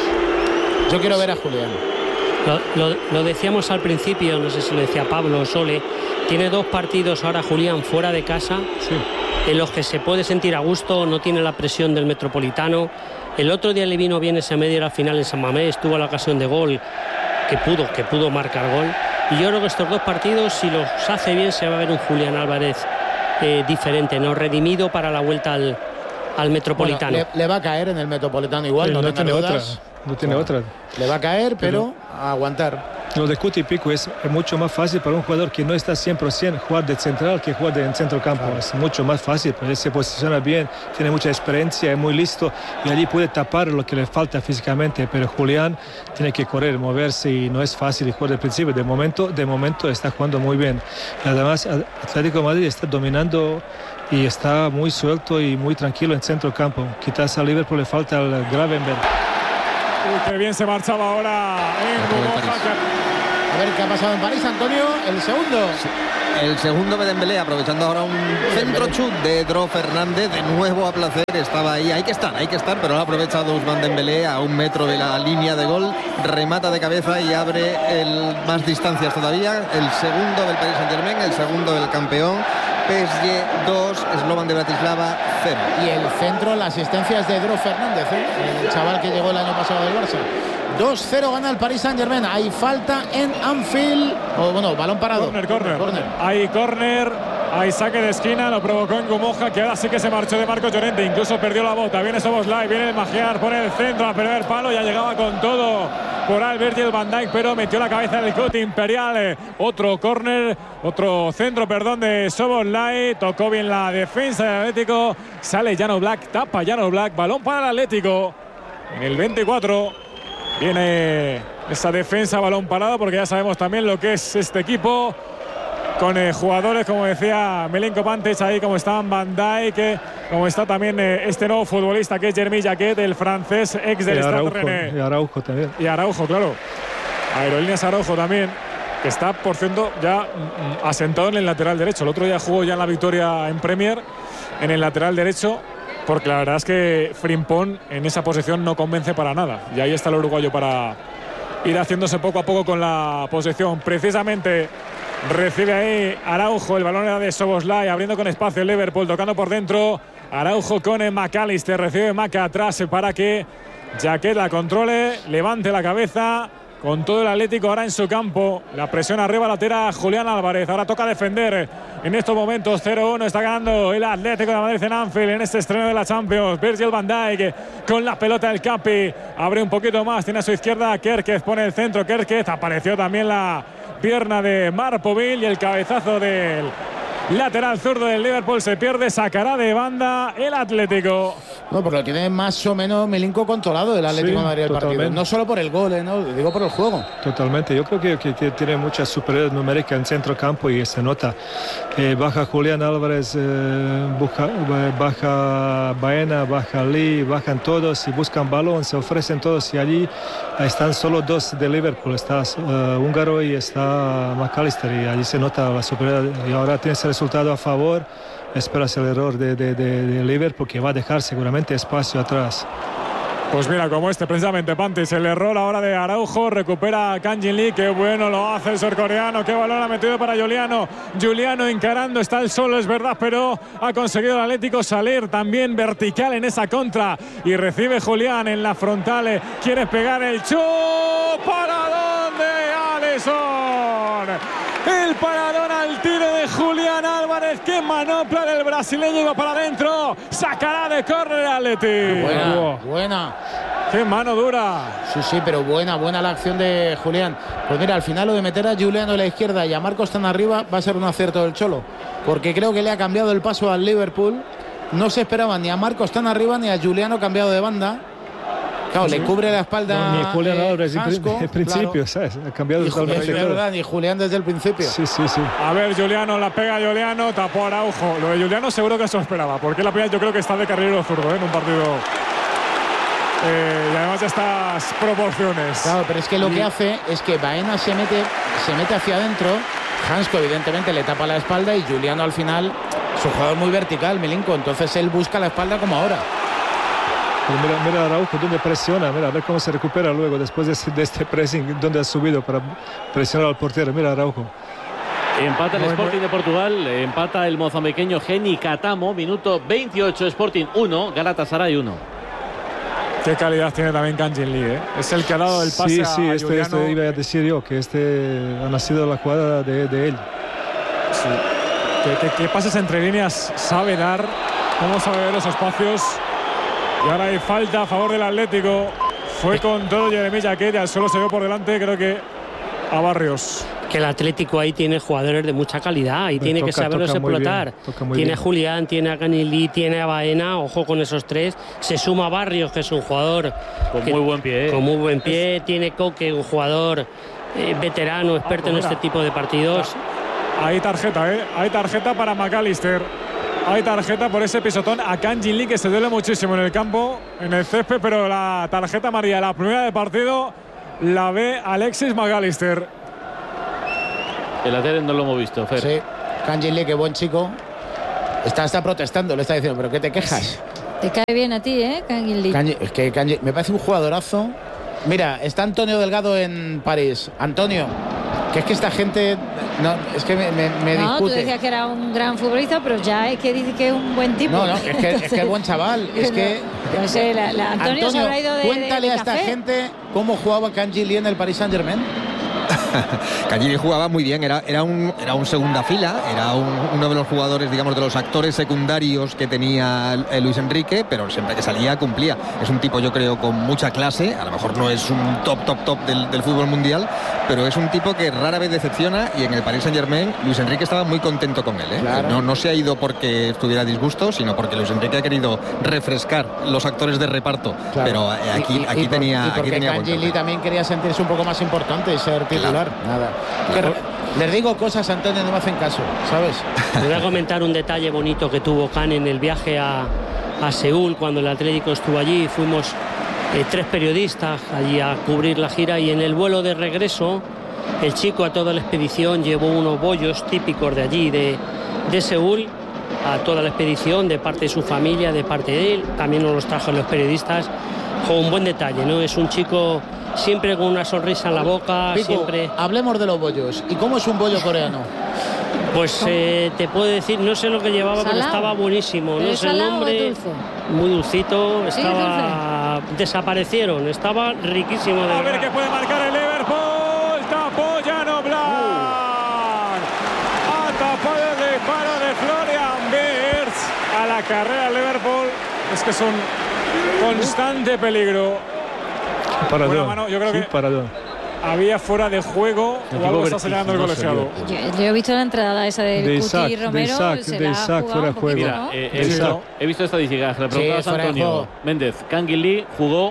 S3: Lo decíamos al principio, no sé si lo decía Pablo o Sole, tiene 2 partidos ahora Julián fuera de casa, en los que se puede sentir a gusto, no tiene la presión del Metropolitano. El otro día le vino bien ese medio al final en San Mamés, tuvo la ocasión de gol, que pudo marcar gol. Y yo creo que estos 2 partidos, si los hace bien, se va a ver un Julián Álvarez diferente, no redimido para la vuelta al Metropolitano.
S1: Bueno, le va a caer en el Metropolitano igual,
S4: no tiene otra. No tiene otra.
S1: Le va a caer, pero a aguantar.
S4: Lo de Cuti Pico es mucho más fácil para un jugador que no está 100% jugar de central que jugar en centro campo. Claro. Es mucho más fácil, porque él se posiciona bien, tiene mucha experiencia, es muy listo y allí puede tapar lo que le falta físicamente. Pero Julián tiene que correr, moverse y no es fácil jugar de principio. De momento está jugando muy bien. Y además, Atlético de Madrid está dominando y está muy suelto y muy tranquilo en centro campo. Quizás al Liverpool le falta el Gravenberg.
S6: Qué bien se marchaba ahora
S1: a ver qué ha pasado en París, Antonio. El segundo.
S5: El segundo de Dembélé, aprovechando ahora un centro chut de Dro Fernández, de nuevo a placer, estaba ahí, hay que estar, pero lo ha aprovechado Ousmane Dembélé a 1 metro de la línea de gol, remata de cabeza y abre más distancias todavía. El segundo del Paris Saint-Germain, el segundo del campeón. PSG 2, Slovan de Bratislava 0.
S1: Y el centro, la asistencia es de Dro Fernández, el chaval que llegó el año pasado del Barça. 2-0 gana el Paris Saint-Germain. Hay falta en Anfield. Balón parado.
S6: Corner. Hay córner. Hay saque de esquina. Lo provocó en Gumoja, que ahora sí que se marchó de Marcos Llorente. Incluso perdió la bota. Viene Szoboszlai. Viene el Magiar. Pone el centro a primer palo. Ya llegaba con todo por Virgil van Dijk, pero metió la cabeza en el cote imperial. Otro centro de Szoboszlai. Tocó bien la defensa del Atlético. Sale Jan Oblak. Tapa Jan Oblak. Balón para el Atlético. En el 24. Viene esa defensa, balón parado, porque ya sabemos también lo que es este equipo, con jugadores, como decía Milenko Pantic, ahí como están Van Dijk, como está también este nuevo futbolista que es Jeremy Jacquet, el francés, ex del Stade Rennais.
S4: Y Araujo también.
S6: Y Araujo, claro. Aerolíneas Araujo también, que está, por cierto, ya asentado en el lateral derecho. El otro día jugó ya en la victoria en Premier, en el lateral derecho, porque la verdad es que Frimpong en esa posición no convence para nada. Y ahí está el uruguayo para ir haciéndose poco a poco con la posesión. Precisamente recibe ahí Araujo, el balón era de Szoboszlai, abriendo con espacio el Liverpool, tocando por dentro. Araujo con McAllister, recibe Maca atrás para que Jacquet la controle, levante la cabeza. Con todo el Atlético ahora en su campo. La presión arriba la tira Julián Álvarez. Ahora toca defender. En estos momentos 0-1 está ganando el Atlético de Madrid en Anfield en este estreno de la Champions. Virgil van Dijk con la pelota del Capi. Abre un poquito más. Tiene a su izquierda Kerkez. Pone el centro Kerkez. Apareció también la pierna de Marpoville y el cabezazo del lateral zurdo del Liverpool se pierde. Sacará de banda el Atlético.
S1: No, porque lo tiene más o menos Milinko controlado el Atlético de Madrid el partido. No solo por el gol, ¿no? Digo por el juego.
S4: Totalmente. Yo creo que tiene mucha superioridad numérica en centro campo y se nota. Baja Julián Álvarez, baja Baena, baja Lee, bajan todos y buscan balón, se ofrecen todos y allí están solo 2 de Liverpool. Está Húngaro y está McAllister y allí se nota la superioridad. Y ahora tiene ese resultado a favor. Esperas el error de Liverpool, que va a dejar seguramente espacio atrás.
S6: Pues mira, como precisamente Pantic, el error ahora de Araujo, recupera Kang Jin Lee, qué bueno lo hace el surcoreano, qué balón ha metido para Giuliano encarando, está el solo, es verdad, pero ha conseguido el Atlético salir también vertical en esa contra y recibe Julián en la frontal, quiere pegar el paradón de Alisson. El paradón al tiro de Julián Álvarez. Qué manopla del brasileño, va para adentro. Sacará de córner el Atleti.
S1: Buena.
S6: Qué mano dura.
S1: Sí, pero buena la acción de Julián. Pues mira, al final lo de meter a Giuliano a la izquierda y a Marcos tan arriba va a ser un acierto del Cholo. Porque creo que le ha cambiado el paso al Liverpool. No se esperaba ni a Marcos tan arriba ni a Giuliano cambiado de banda. Claro, le cubre la espalda.
S4: Ni Julián Álvarez en principio, claro. ¿Sabes? Ha cambiado totalmente.
S1: Es verdad, ni Julián desde el principio.
S4: Sí.
S6: A ver, Giuliano, la pega Giuliano, tapó Araujo. Lo de Giuliano seguro que eso esperaba, porque la pega yo creo que está de carrilero zurdo en un partido. Y además de estas proporciones.
S1: Claro, pero es que lo que hace es que Baena se mete hacia adentro. Hansko evidentemente le tapa la espalda y Giuliano al final es un jugador muy vertical, Milinko. Entonces él busca la espalda como ahora.
S4: Mira Araujo donde presiona, mira a ver cómo se recupera luego después de este pressing donde ha subido para presionar al portero. Mira Araujo.
S2: Empata el Sporting de Portugal, empata el mozambiqueño Geni Katamo, minuto 28, Sporting 1, Galatasaray 1.
S6: Qué calidad tiene también Kang Jin Lee, ¿eh? Es el que ha dado el pase a Giuliano.
S4: Iba a decir yo que ha nacido la jugada de él.
S6: Sí. que pases entre líneas, sabe dar, cómo sabe ver los espacios. Y ahora hay falta a favor del Atlético. Fue con todo Jeremy Jacquet, al suelo se dio por delante, creo que a Barrios.
S3: Que el Atlético ahí tiene jugadores de mucha calidad y tiene que saberlos explotar. Tiene a Julián, tiene a Canilí, tiene a Baena, ojo con esos tres. Se suma Barrios, que es un jugador
S2: muy buen pie.
S3: Con muy buen pie. Tiene Coque, un jugador veterano, experto en este tipo de partidos.
S6: Hay tarjeta, hay tarjeta para McAllister. Hay tarjeta por ese pisotón a Kang Jin Lee, que se duele muchísimo en el campo, en el césped, pero la tarjeta amarilla, la primera del partido, la ve Alexis McAllister.
S2: El lateral no lo hemos visto, Fer.
S1: Sí, Kang Jin Lee, qué buen chico. Está protestando, le está diciendo, ¿pero qué te quejas?
S7: Te cae bien a ti, Kang Jin Lee.
S1: Es que Kang Jin, me parece un jugadorazo. Mira, está Antonio Delgado en París. Antonio, que es que esta gente es que me discute.
S7: Tú decías que era un gran futbolista, pero ya es que dice que es un buen tipo.
S1: No, es que es buen chaval. Es que
S7: no sé, Antonio se habrá ido de
S1: cuéntale a esta
S7: café.
S1: gente cómo jugaba Kang Jin Lee en el Paris Saint-Germain.
S5: Kang Jin Lee jugaba muy bien, era un segunda fila, era uno de los jugadores, digamos, de los actores secundarios que tenía Luis Enrique, pero siempre que salía cumplía. Es un tipo, yo creo, con mucha clase, a lo mejor no es un top del fútbol mundial, pero es un tipo que rara vez decepciona, y en el Paris Saint-Germain Luis Enrique estaba muy contento con él.
S1: Claro.
S5: No se ha ido porque estuviera a disgusto, sino porque Luis Enrique ha querido refrescar los actores de reparto.
S1: Claro.
S5: Pero aquí tenía
S1: porque Kang Jin Lee también quería sentirse un poco más importante y ser titular. Nada. Les digo cosas, Antonio, no me hacen caso, ¿sabes?
S3: Te voy a comentar un detalle bonito que tuvo Kang en el viaje a Seúl, cuando el Atlético estuvo allí. Fuimos 3 periodistas allí a cubrir la gira, y en el vuelo de regreso el chico a toda la expedición llevó unos bollos típicos de allí, de Seúl, a toda la expedición, de parte de su familia, de parte de él. También nos los trajo los periodistas. Con un buen detalle, ¿no? Es un chico siempre con una sonrisa en la boca.
S1: Pico,
S3: siempre.
S1: Hablemos de los bollos. ¿Y cómo es un bollo coreano?
S3: Pues te puedo decir, no sé lo que llevaba, pero estaba buenísimo. No sé el nombre.
S7: Dulce?
S3: Muy dulcito.
S7: Sí,
S3: estaba. Desaparecieron. Estaba riquísimo de
S6: A ver
S3: verdad.
S6: qué puede marcar el Liverpool. Tapó Jan Oblak. Ha tapado el disparo de Florian Wirtz a la carrera del Liverpool. Es que es un constante peligro.
S4: Paradón.
S6: Mano, yo creo que
S4: paradón.
S6: había fuera de juego o algo está señalando el colegiado.
S7: Yo he visto la entrada esa del Cuti y Romero.
S4: De Isaac fuera de juego.
S2: Mira, he visto estadísticas. Le preguntabas a Antonio Méndez. Kang Jin Lee jugó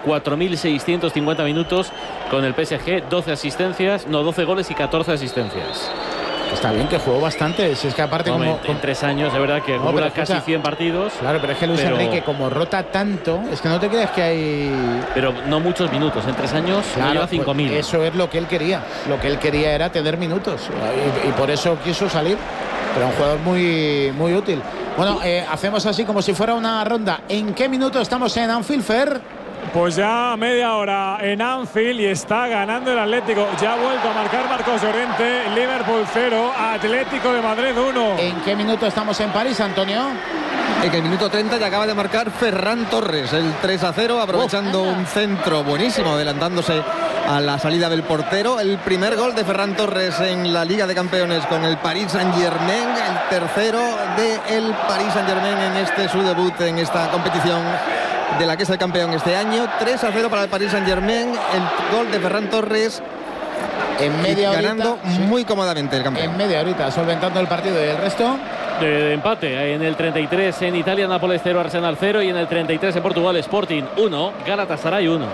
S2: 4.650 minutos con el PSG, 12 goles y 14 asistencias.
S1: Está bien, que jugó bastante. Si es que aparte
S2: en 3 años, de verdad que acumula casi 100 partidos.
S1: Claro, pero es que Luis Enrique, como rota tanto, es que no te creas que hay.
S2: Pero no muchos minutos. En 3 años
S1: claro,
S2: lleva 5.000.
S1: Pues eso es lo que él quería. Lo que él quería era tener minutos. Y por eso quiso salir. Pero un jugador muy, muy útil. Bueno, hacemos así como si fuera una ronda. ¿En qué minuto estamos en Anfield, Fer?
S6: Pues ya media hora en Anfield y está ganando el Atlético. Ya ha vuelto a marcar Marcos Llorente. Liverpool 0, Atlético de Madrid 1.
S1: ¿En qué minuto estamos en París, Antonio?
S5: En el minuto 30 ya acaba de marcar Ferran Torres el 3-0, aprovechando un centro buenísimo, adelantándose a la salida del portero. El primer gol de Ferran Torres en la Liga de Campeones con el Paris Saint-Germain, el tercero del Paris Saint-Germain en su debut en esta competición de la que es el campeón este año. 3-0 para el Paris Saint-Germain, el gol de Ferran Torres
S1: en media horita,
S5: ganando muy cómodamente el campeón.
S1: En media horita, solventando el partido. ¿Y el resto?
S2: De empate en el 33 en Italia, Nápoles 0, Arsenal 0, y en el 33 en Portugal, Sporting 1, Galatasaray 1.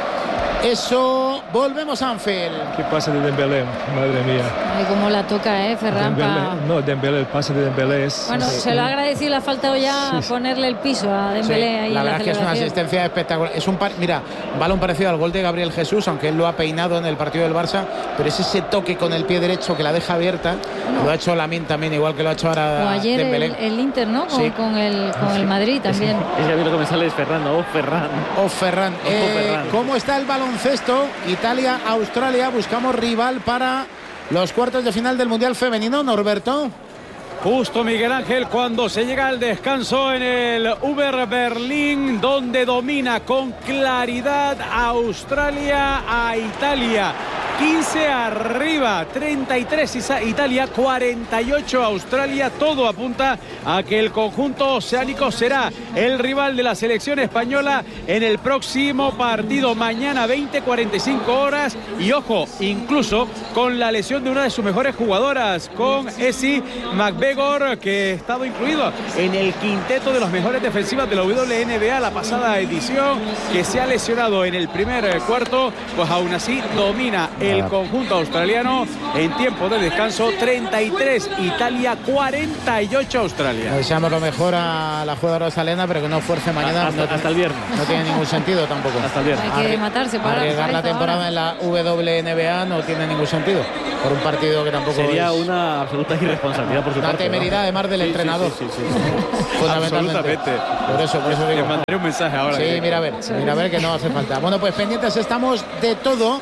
S1: Eso, volvemos a Anfield.
S4: ¿Qué pasa de Dembélé? Madre mía.
S7: Ay, cómo la toca, Ferran.
S4: No, Dembélé, el pase de Dembélé es.
S7: Bueno, se lo ha agradecido, le ha faltado ya ponerle el piso a Dembélé ahí.
S1: La
S7: en
S1: verdad es que es una asistencia espectacular. Es mira, balón parecido al gol de Gabriel Jesús, aunque él lo ha peinado en el partido del Barça, pero es ese toque con el pie derecho que la deja abierta. Lo ha hecho Lamine también, igual que lo ha hecho ahora
S7: o ayer
S1: Dembélé.
S7: el Inter, ¿no? Con el Madrid también.
S2: Es que a mí lo que me sale es Ferran.
S1: Ferran. ¿Cómo está el baloncesto? Italia, Australia, buscamos rival para los cuartos de final del Mundial Femenino, Norberto.
S8: Justo, Miguel Ángel, cuando se llega al descanso en el Uber Berlín, donde domina con claridad Australia a Italia. 15 arriba, 33 Italia, 48 Australia. Todo apunta a que el conjunto oceánico será el rival de la selección española en el próximo partido mañana 20:45 horas. Y ojo, incluso con la lesión de una de sus mejores jugadoras, con Essie McGregor, que ha estado incluido en el quinteto de los mejores defensivas de la WNBA la pasada edición, que se ha lesionado en el primer cuarto. Pues aún así domina el conjunto australiano en tiempo de descanso. 33 Italia, 48 Australia.
S1: Le deseamos lo mejor a la jugadora australiana, pero que no fuerce mañana.
S2: Hasta el viernes.
S1: No tiene ningún sentido tampoco.
S2: Hasta el viernes.
S7: Hay que matarse para
S1: arriesgar la temporada en la WNBA no tiene ningún sentido. Por un partido que tampoco
S2: sería
S1: es
S2: una absoluta irresponsabilidad por su parte.
S1: Una temeridad, además del entrenador.
S2: Sí.
S8: Fundamentalmente.
S1: Por eso digo.
S8: Le mandaré un mensaje ahora.
S1: Sí, mira a ver que no hace falta. Bueno, pues pendientes estamos de todo.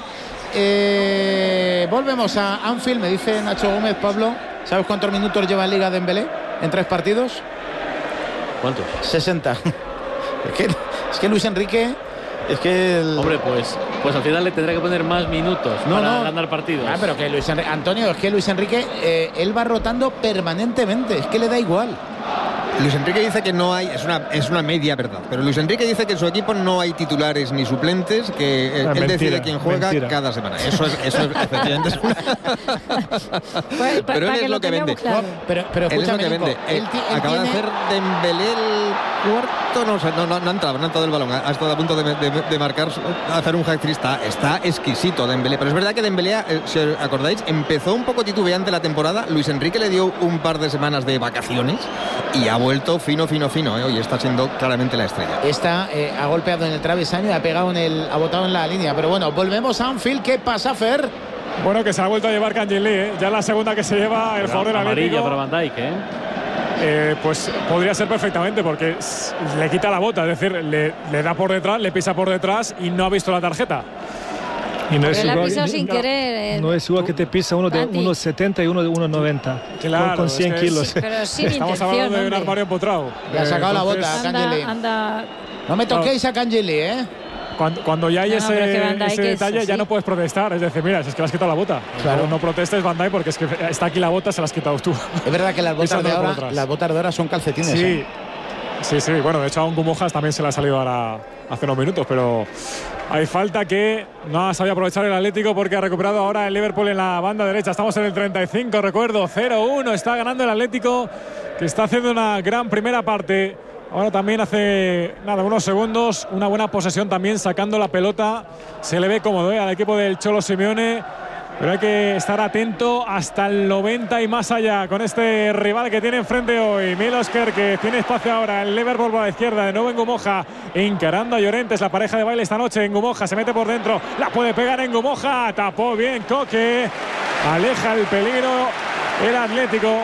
S1: Volvemos a Anfield, me dice Nacho Gómez. Pablo, ¿sabes cuántos minutos lleva en Liga Dembélé en 3 partidos?
S2: ¿Cuántos?
S1: 60. Es que Luis Enrique...
S2: Hombre, pues al final le tendrá que poner más minutos para ganar partidos.
S1: Pero que Antonio, es que Luis Enrique él va rotando permanentemente, es que le da igual.
S5: Luis Enrique dice que no hay, es una media verdad, pero Luis Enrique dice que en su equipo no hay titulares ni suplentes, que él decide quién juega cada semana. Eso es efectivamente es una... pero él es lo que vende.
S1: Claro. Pero escúchame, Nico,
S5: acaba de hacer Dembélé el cuarto, no ha entrado el balón, ha estado a punto de marcar, hacer un hat-trick. Está exquisito Dembélé, pero es verdad que Dembélé, si os acordáis, empezó un poco titubeante la temporada. Luis Enrique le dio un par de semanas de vacaciones y ha vuelto fino, y está siendo claramente la estrella.
S1: Ha golpeado en el travesaño y ha botado en la línea. Pero bueno, volvemos a Anfield. ¿Qué pasa, Fer?
S6: Bueno, que se ha vuelto a llevar Cangelí, ya la segunda que se lleva el favor del Atlético.
S2: Amarilla para Van Dijk,
S6: pues podría ser perfectamente, porque le quita la bota, es decir, le da por detrás, le pisa por detrás y no ha visto la tarjeta.
S7: Y no es igual, sin querer.
S4: No es igual que te pisa uno de 1,70 y uno de 1,90.
S6: Claro,
S4: con 100 kilos.
S7: Pero sin
S6: estamos hablando de un armario empotrado.
S1: Le ha sacado la bota a Cangelí. No me toquéis a Cangelí,
S6: Cuando ya hay ese detalle, ya no puedes protestar. Es decir, mira, es que le has quitado la bota. Claro. No protestes, Van Dijk, porque es que está aquí la bota, se la has quitado tú.
S1: Es verdad que las botas de ahora son calcetines.
S6: Sí. Bueno, de hecho a un Gumojas también se le ha salido ahora hace unos minutos, pero hay falta que no ha sabido aprovechar el Atlético, porque ha recuperado ahora el Liverpool en la banda derecha. Estamos en el 35, recuerdo, 0-1. Está ganando el Atlético, que está haciendo una gran primera parte. Ahora también hace unos segundos una buena posesión también, sacando la pelota. Se le ve cómodo al equipo del Cholo Simeone, pero hay que estar atento hasta el 90 y más allá con este rival que tiene enfrente hoy. Milos Kerr, que tiene espacio ahora. El Liverpool por la izquierda, de nuevo en Ngumoja, encarando a Llorente. Es la pareja de baile esta noche. Ngumoja se mete por dentro, la puede pegar en Ngumoja. Tapó bien Koke, aleja el peligro el Atlético.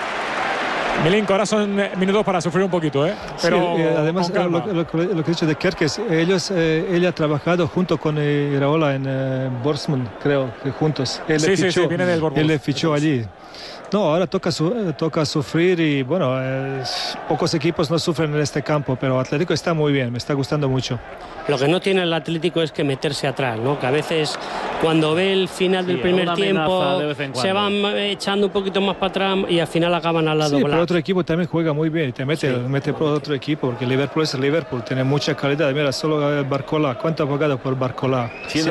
S6: Milinko, ahora son minutos para sufrir un poquito, pero
S4: sí, además lo que he dicho de Kerr, que ella ha trabajado junto con Iraola en Bournemouth, creo que juntos. Él
S6: viene del Bournemouth.
S4: Él le fichó allí. No, ahora toca sufrir y bueno, pocos equipos no sufren en este campo, pero Atlético está muy bien, me está gustando mucho.
S3: Lo que no tiene el Atlético es que meterse atrás, ¿no? Que a veces cuando ve el final del primer tiempo se van echando un poquito más para atrás y al final acaban al lado.
S4: Sí, pero otro equipo también juega muy bien y te mete por otro equipo, porque Liverpool es el Liverpool, tiene mucha calidad. Mira, solo Barcola, ¿cuánto ha pagado por Barcola?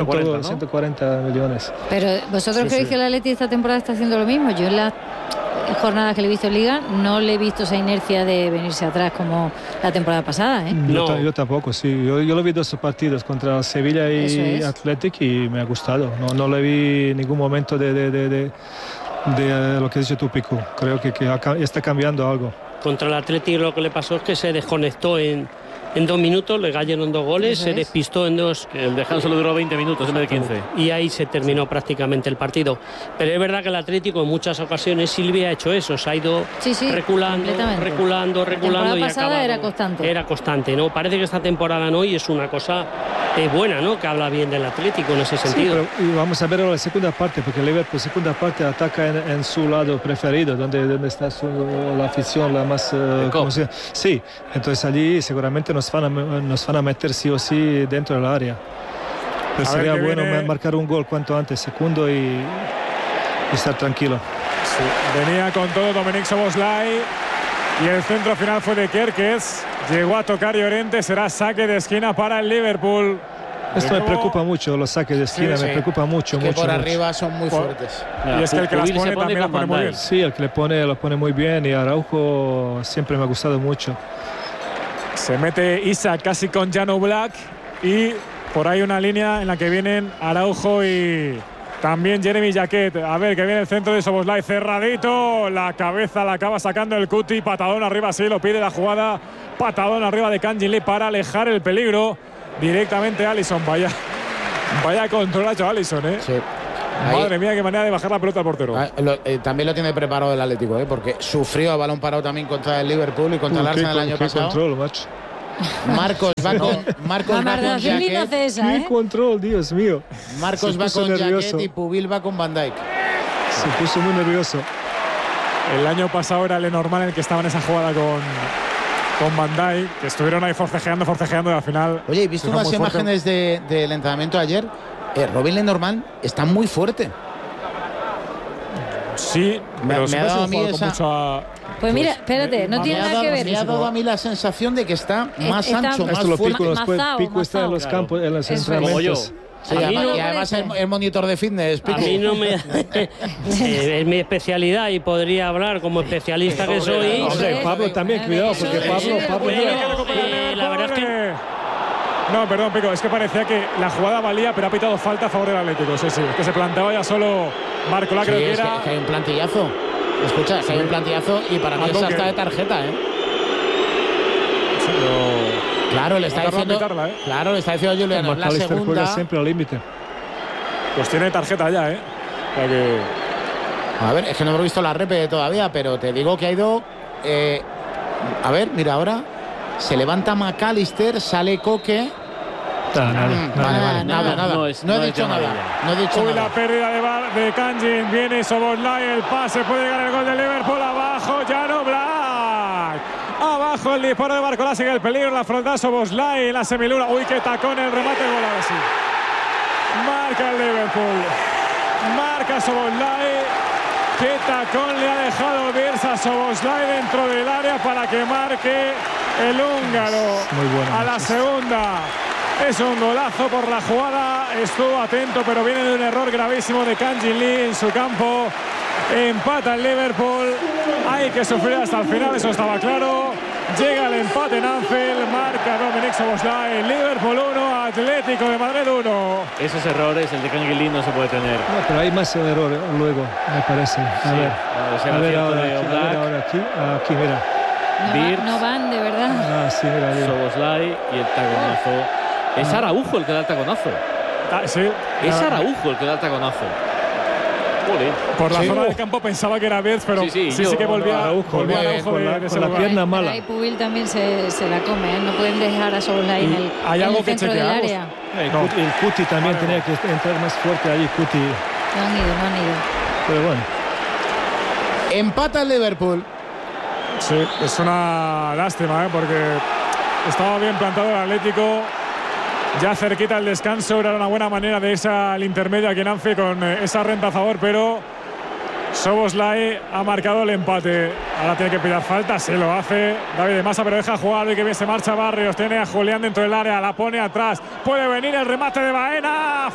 S4: 140 millones.
S7: Pero vosotros creéis que el Atlético esta temporada está haciendo lo mismo. Yo en las jornadas que le he visto en Liga no le he visto esa inercia de venirse atrás como la temporada pasada,
S4: Yo tampoco, sí. Yo lo vi 2 partidos contra Sevilla y Atlético y me ha gustado. No le vi ningún momento de lo que dice tú, Pico. Creo que está cambiando algo.
S3: Contra el Atlético lo que le pasó es que se desconectó en 2 minutos, le cayeron 2 goles, se despistó en 2.
S2: El descanso le duró 20 minutos en vez de 15.
S3: Y ahí se terminó prácticamente el partido. Pero es verdad que el Atlético en muchas ocasiones, Silvia ha hecho eso, se ha ido reculando.
S7: La temporada pasada
S3: era constante, ¿no? Parece que esta temporada no, y es una cosa buena, ¿no? Que habla bien del Atlético en ese sentido.
S4: Sí, pero, y vamos a ver la segunda parte, porque el Liverpool segunda parte ataca en su lado preferido, donde está la afición, la más... sí, entonces allí seguramente nos van a meter sí o sí dentro del área. Pero sería bueno marcar un gol cuanto antes, segundo, y estar tranquilo.
S6: Sí, venía con todo Dominik Szoboszlai y el centro final fue de Kerkez. Llegó a tocar Llorente, será saque de esquina para el Liverpool.
S4: Esto me preocupa mucho, los saques de esquina, me preocupa mucho.
S1: Que por arriba son muy fuertes.
S6: Y es que el que las pone también las pone muy bien.
S4: Sí, el que lo pone muy bien, y Araujo siempre me ha gustado mucho.
S6: Se mete Isak casi con Jan Oblak y por ahí una línea en la que vienen Araujo y también Jeremy Jacquet. A ver, que viene el centro de Szoboszlai cerradito. La cabeza la acaba sacando el Cuti. Patadón arriba, sí, lo pide la jugada. Patadón arriba de Kang Jin-lee para alejar el peligro. Directamente Alisson. Vaya control ha hecho Alisson, ¿eh?
S1: Sí.
S6: Madre mía, qué manera de bajar la pelota al portero.
S1: También lo tiene preparado el Atlético, porque sufrió a balón parado también contra el Liverpool y contra el Arsenal el año pasado.
S4: Control, macho.
S1: Marcos va con Jacquet.
S4: Qué control, Dios mío.
S1: Marcos va con Jacquet y Pubil va con Van Dijk.
S4: Se puso muy nervioso.
S6: El año pasado era Lenormand el que estaba en esa jugada con Van Dijk, que estuvieron ahí forcejeando y al final.
S1: Oye, ¿he visto unas imágenes del entrenamiento ayer? Robin Lenormand está muy fuerte.
S6: Sí,
S1: me ha dado a mí
S7: esa. Pues mira, espérate, no tiene nada que ver.
S1: Me ha dado a mí la sensación de que está más ancho, más fuerte.
S4: Pico está en los campos, en los entrenamientos.
S1: Sí, y además el monitor de fitness, Pico.
S3: A mí no me... es mi especialidad y podría hablar como especialista que soy.
S4: Hombre, Pablo también, cuidado, porque Pablo
S3: la verdad es que...
S6: No, perdón, Pico, es que parecía que la jugada valía, pero ha pitado falta a favor del Atlético. Sí, que se planteaba ya solo Marco Lacro, que era...
S1: Es que hay un plantillazo. Escucha, hay un plantillazo y para mí es hasta de tarjeta, ¿eh? Claro, le está diciendo. Claro, le está diciendo Julián. La segunda.
S4: Juega siempre al límite.
S6: Pues tiene tarjeta ya, ¿eh?
S1: A ver, es que no hemos visto la repe todavía, pero te digo que ha ido. A ver, mira ahora. Se levanta McAllister, sale Coque. Nada. No he dicho nada.
S6: Uy, la pérdida de Kang Jin. Viene Szoboszlai, el pase, puede llegar el gol de Liverpool. Abajo, Jan Oblak. Abajo el disparo de Barcola, sigue el peligro, la frontal Szoboszlai en la semiluna. Uy, qué tacón el remate, gol ahora sí. Marca el Liverpool. Marca Szoboszlai. Qué tacón le ha dejado Bielsa Szoboszlai dentro del área para que marque el húngaro.
S4: Muy bueno,
S6: a la segunda. Es un golazo por la jugada. Estuvo atento, pero viene de un error gravísimo de Kang Jin-lee en su campo. Empata el Liverpool. Hay que sufrir hasta el final, eso estaba claro. Llega el empate en Anfield. Marca Dominik Szoboszlai. Liverpool 1, Atlético de Madrid 1.
S2: Esos errores, el de Kang Jin-lee no se puede tener.
S4: No, pero hay más errores luego, me parece. A ver ahora aquí, mira.
S7: No van, de verdad.
S4: Sí, mira.
S2: Szoboszlai y el taconazo. Es Araujo el que da el taconazo.
S6: Sí.
S2: Es Araujo el que da el taconazo.
S6: Por la zona del campo pensaba que era Bielsa, pero sí que volvía Araujo
S4: con la pierna mala.
S7: Y Pubil también se la come, ¿eh? No pueden dejar a Szoboszlai en el centro del área.
S4: El Cuti también tenía que entrar más fuerte allí, Cuti.
S7: No han ido.
S4: Pero bueno.
S1: Empata el Liverpool.
S6: Sí, es una lástima, porque estaba bien plantado el Atlético. Ya cerquita el descanso, era una buena manera de irse al intermedio aquí en Anfield con esa renta a favor, pero Szoboszlai ha marcado el empate. Ahora tiene que pillar falta, sí lo hace David de Massa, pero deja jugar y que bien se marcha Barrios. Tiene a Julián dentro del área, la pone atrás. Puede venir el remate de Baena,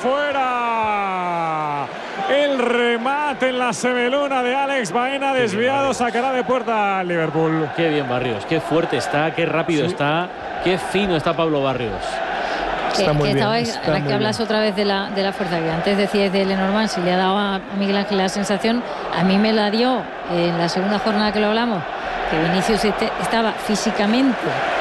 S6: fuera. El remate en la semiluna de Alex Baena, desviado, sacará de puerta al Liverpool.
S2: Qué bien Barrios, qué fuerte está, qué rápido está, qué fino está Pablo Barrios.
S7: Está muy bien. Ahora que hablas otra vez de la fuerza, que antes decías de Lenormand, si le ha dado a Miguel Ángel la sensación, a mí me la dio en la segunda jornada que lo hablamos, que Vinicius estaba físicamente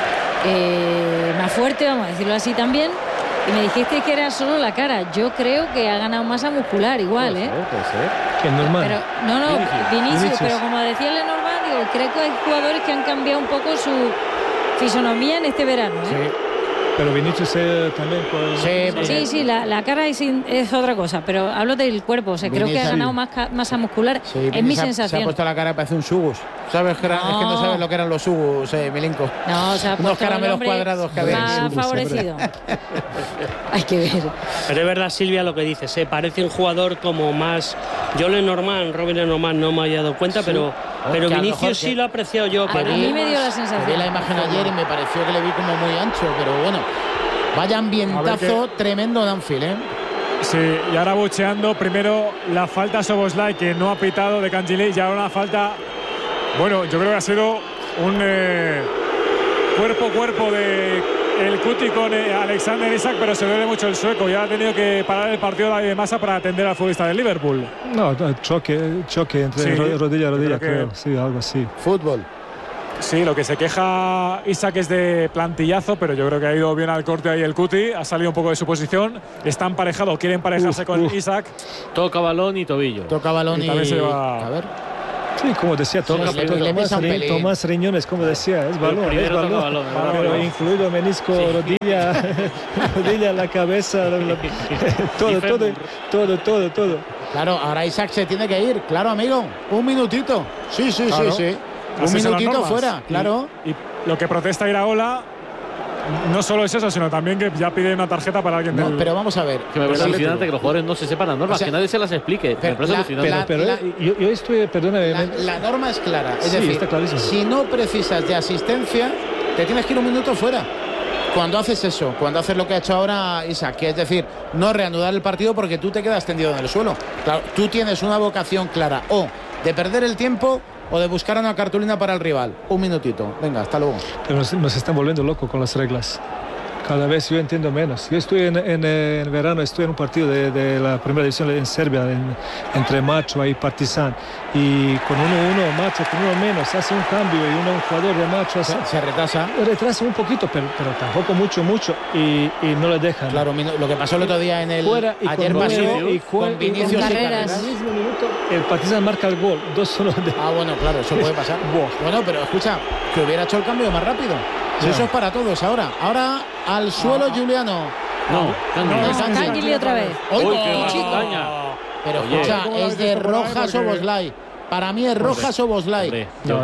S7: más fuerte, vamos a decirlo así también, y me dijiste que era solo la cara. Yo creo que ha ganado masa muscular igual,
S2: puede ser.
S4: Que es normal.
S7: Pero, no, Vinicius, pero como decía Lenormand, creo que hay jugadores que han cambiado un poco su fisonomía en este verano, ¿eh?
S1: Sí.
S4: Pero Vinicius también puede...
S7: Sí, la cara es otra cosa, pero hablo del cuerpo. O sea, creo que ha ganado más masa muscular.
S1: Sí,
S7: es mi sensación.
S1: Se ha puesto la cara, parece un sugus. ¿Sabes? Es que no sabes lo que eran los sugus, Milenko.
S7: No, o sea,
S1: unos caramelos cuadrados que había.
S7: Más favorecido. Hay que ver.
S3: Pero es verdad, Silvia, lo que dices. Parece un jugador como más... Yo Robin Lenormand no me había dado cuenta, pero Vinicius sí lo he apreciado yo.
S7: A mí me dio la sensación.
S1: Vi la imagen ayer y me pareció que le vi como muy ancho, pero bueno. Vaya ambientazo tremendo en Anfield, ¿eh?
S6: Sí, y ahora bucheando primero la falta a Szoboszlai, que no ha pitado de Cangielí, y ahora una falta. Bueno, yo creo que ha sido un cuerpo de el Cuti con Alexander Isak, pero se duele mucho el sueco. Ya ha tenido que parar el partido de Massa para atender al futbolista del Liverpool.
S4: No, choque entre rodilla y rodilla, creo. Sí, algo así.
S1: Fútbol.
S6: Sí, lo que se queja Isak es de plantillazo, pero yo creo que ha ido bien al corte ahí el Cuti, ha salido un poco de su posición, está emparejado, quiere emparejarse con Isak.
S2: Toca balón y tobillo.
S1: Toca balón y
S6: también se va...
S1: A ver.
S4: Sí, como decía, Tomás Riñones, como decía, es balón, pero incluido menisco, rodilla, la cabeza, todo.
S1: Claro, ahora Isak se tiene que ir, claro, amigo, un minutito. Sí. Un minutito fuera, claro.
S6: Y lo que protesta Iraola no solo es eso, sino también que ya pide una tarjeta para alguien del...
S1: Pero vamos a ver.
S2: Que me parece alucinante que los jugadores no se sepan las normas, que nadie se las explique. Me parece alucinante.
S4: Yo estoy, perdóname.
S1: La norma es clara. Es decir, si no precisas de asistencia, te tienes que ir un minuto fuera. Cuando haces eso, cuando haces lo que ha hecho ahora Isak, que es decir, no reanudar el partido porque tú te quedas tendido en el suelo. Claro, tú tienes una vocación clara o de perder el tiempo o de buscar una cartulina para el rival. Un minutito. Venga, hasta luego.
S4: Pero nos están volviendo locos con las reglas. Cada vez yo entiendo menos. Yo estoy en verano, estoy en un partido de la primera división en Serbia, entre Macho y Partizan. Y con 1-1, Macho con uno menos hace un cambio y un jugador de Macho
S1: se retrasa.
S4: Retrasa un poquito, pero tampoco mucho. Y no le dejan.
S1: Claro, lo que pasó el otro día en el...
S4: Fuera,
S1: ayer pasó con Vinicius y
S7: Carreras.
S4: En el mismo minuto el Partizan marca el gol. 2-1.
S1: Bueno, claro, eso puede pasar. Bueno, pero escucha, que hubiera hecho el cambio más rápido. No. Eso es para todos ahora. Ahora al suelo Giuliano.
S7: Cangielí otra vez.
S1: Pero escucha, es de roja Szoboszlai. Para mí es roja Szoboszlai.
S4: No.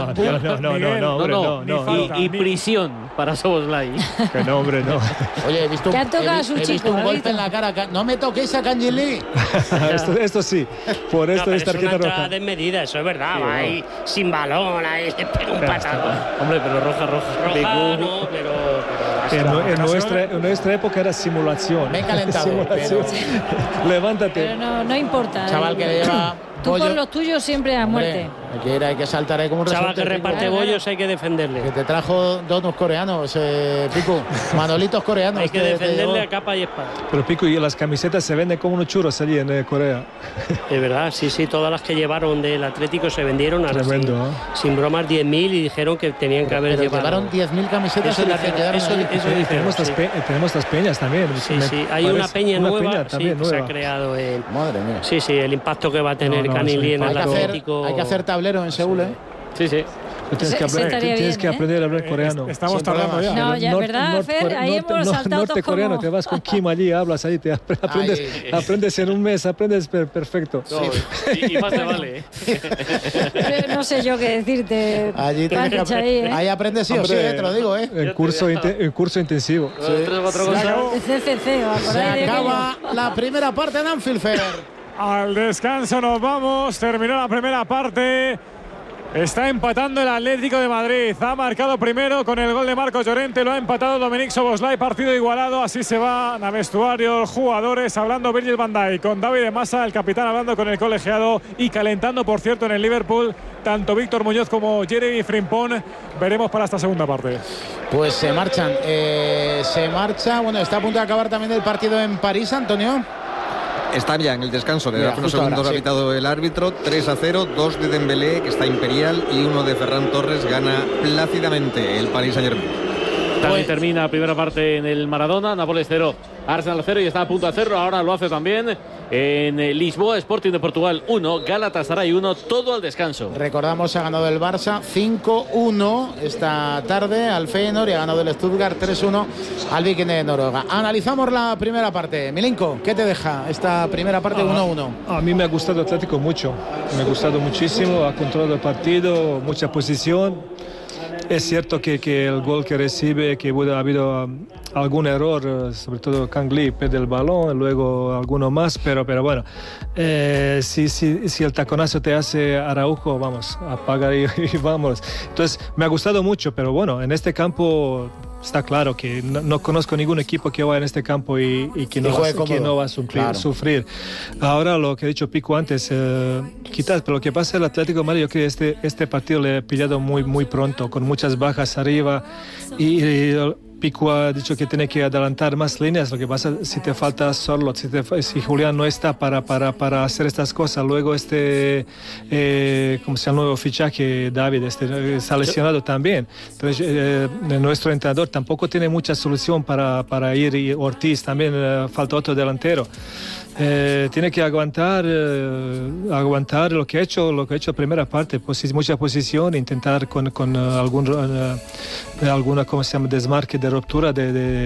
S2: Y prisión para Szoboszlai.
S4: Que no, hombre, no.
S1: Oye, he visto un golpe en la cara. No me toquéis a Cangielí.
S4: esto sí. Por esto es tarjeta roja.
S3: Es una desmedida, eso es verdad. Va ahí sin balón, ahí le pega un patado.
S2: Hombre, pero roja.
S3: Roja no, pero
S4: en nuestra época era simulación.
S1: Me he calentado.
S4: Levántate.
S7: Pero no importa.
S1: Chaval que le lleva...
S7: Tú por los tuyos siempre a muerte.
S1: Hay que saltar ahí como un
S3: chaval que reparte bollos, hay que defenderle.
S1: Que te trajo donos coreanos, Pico. Manolitos coreanos.
S3: Hay que defenderle a capa y espada.
S4: Pero Pico, y las camisetas se venden como unos churros allí en Corea.
S3: Es verdad, sí. Todas las que llevaron del Atlético se vendieron a sin bromas 10.000 y dijeron que tenían que haber llevado.
S1: Llevaron 10.000 camisetas y las que quedaron.
S4: Tenemos las peñas también.
S3: Sí. Hay una peña nueva que se ha creado.
S1: Madre mía.
S3: Sí, el impacto que va a tener Cangielí en el Atlético.
S1: Hay que hacer tablero en Seúl, ¿eh?
S2: Sí.
S4: Tienes que aprender a hablar coreano.
S6: Estamos tardando ya.
S7: No, ya es verdad, Fer. Ahí hemos saltado
S4: nortecoreano, te vas con Kim allí, hablas ahí, te aprendes en un mes, aprendes perfecto.
S2: Y más te vale.
S7: No sé yo qué decirte.
S1: Allí ahí aprendes sí o sí, te lo digo, ¿eh?
S4: En curso intensivo.
S1: Se acaba la primera parte de Anfield, Fer.
S6: Al descanso nos vamos. Terminó la primera parte. Está empatando el Atlético de Madrid. Ha marcado primero con el gol de Marcos Llorente. Lo ha empatado Dominic Szoboszlai. Partido igualado. Así se van a vestuario los jugadores. Hablando Virgil van Dijk con David de Massa, el capitán, hablando con el colegiado y calentando, por cierto, en el Liverpool tanto Víctor Muñoz como Jeremy Frimpong. Veremos para esta segunda parte.
S1: Pues se marchan. Bueno, está a punto de acabar también el partido en París, Antonio.
S5: Está ya en el descanso, de hace unos segundos ha pitado el árbitro. 3-0, 2 de Dembélé, que está imperial, y 1 de Ferran Torres. Gana plácidamente el Paris Saint-Germain.
S2: También termina la primera parte en el Maradona. Nápoles 0, Arsenal 0 y está a punto de hacerlo. Ahora lo hace también en Lisboa. Sporting de Portugal 1, Galatasaray 1, todo al descanso.
S1: Recordamos, ha ganado el Barça 5-1 esta tarde al Feyenoord y ha ganado el Stuttgart 3-1 al Viking de Noruega. Analizamos la primera parte. Milenko, ¿qué te deja esta primera parte 1-1?
S4: A mí me ha gustado Atlético mucho, me ha gustado muchísimo, ha controlado el partido, mucha posición. Es cierto que el gol que recibe, que ha habido algún error, sobre todo Kang Lee pierde el balón, luego alguno más, pero bueno, si el taconazo te hace Araujo, vamos, apaga y vamos. Entonces me ha gustado mucho, pero bueno, en este campo está claro que no conozco ningún equipo que vaya en este campo y que no va a sufrir. Ahora, lo que ha dicho Pico antes, quizás, pero lo que pasa en el Atlético de Madrid, yo creo que este partido le he pillado muy pronto, con muchas bajas arriba y Pico ha dicho que tiene que adelantar más líneas. Lo que pasa si te falta Sorloth, si Julián no está para hacer estas cosas, luego ¿cómo se llama el nuevo fichaje? David está lesionado también. Entonces nuestro entrenador tampoco tiene mucha solución para ir, y Ortiz también falta otro delantero. Tiene que aguantar lo que ha hecho primera parte, mucha posición, intentar con alguna, ¿cómo se llama?, desmarque de ruptura de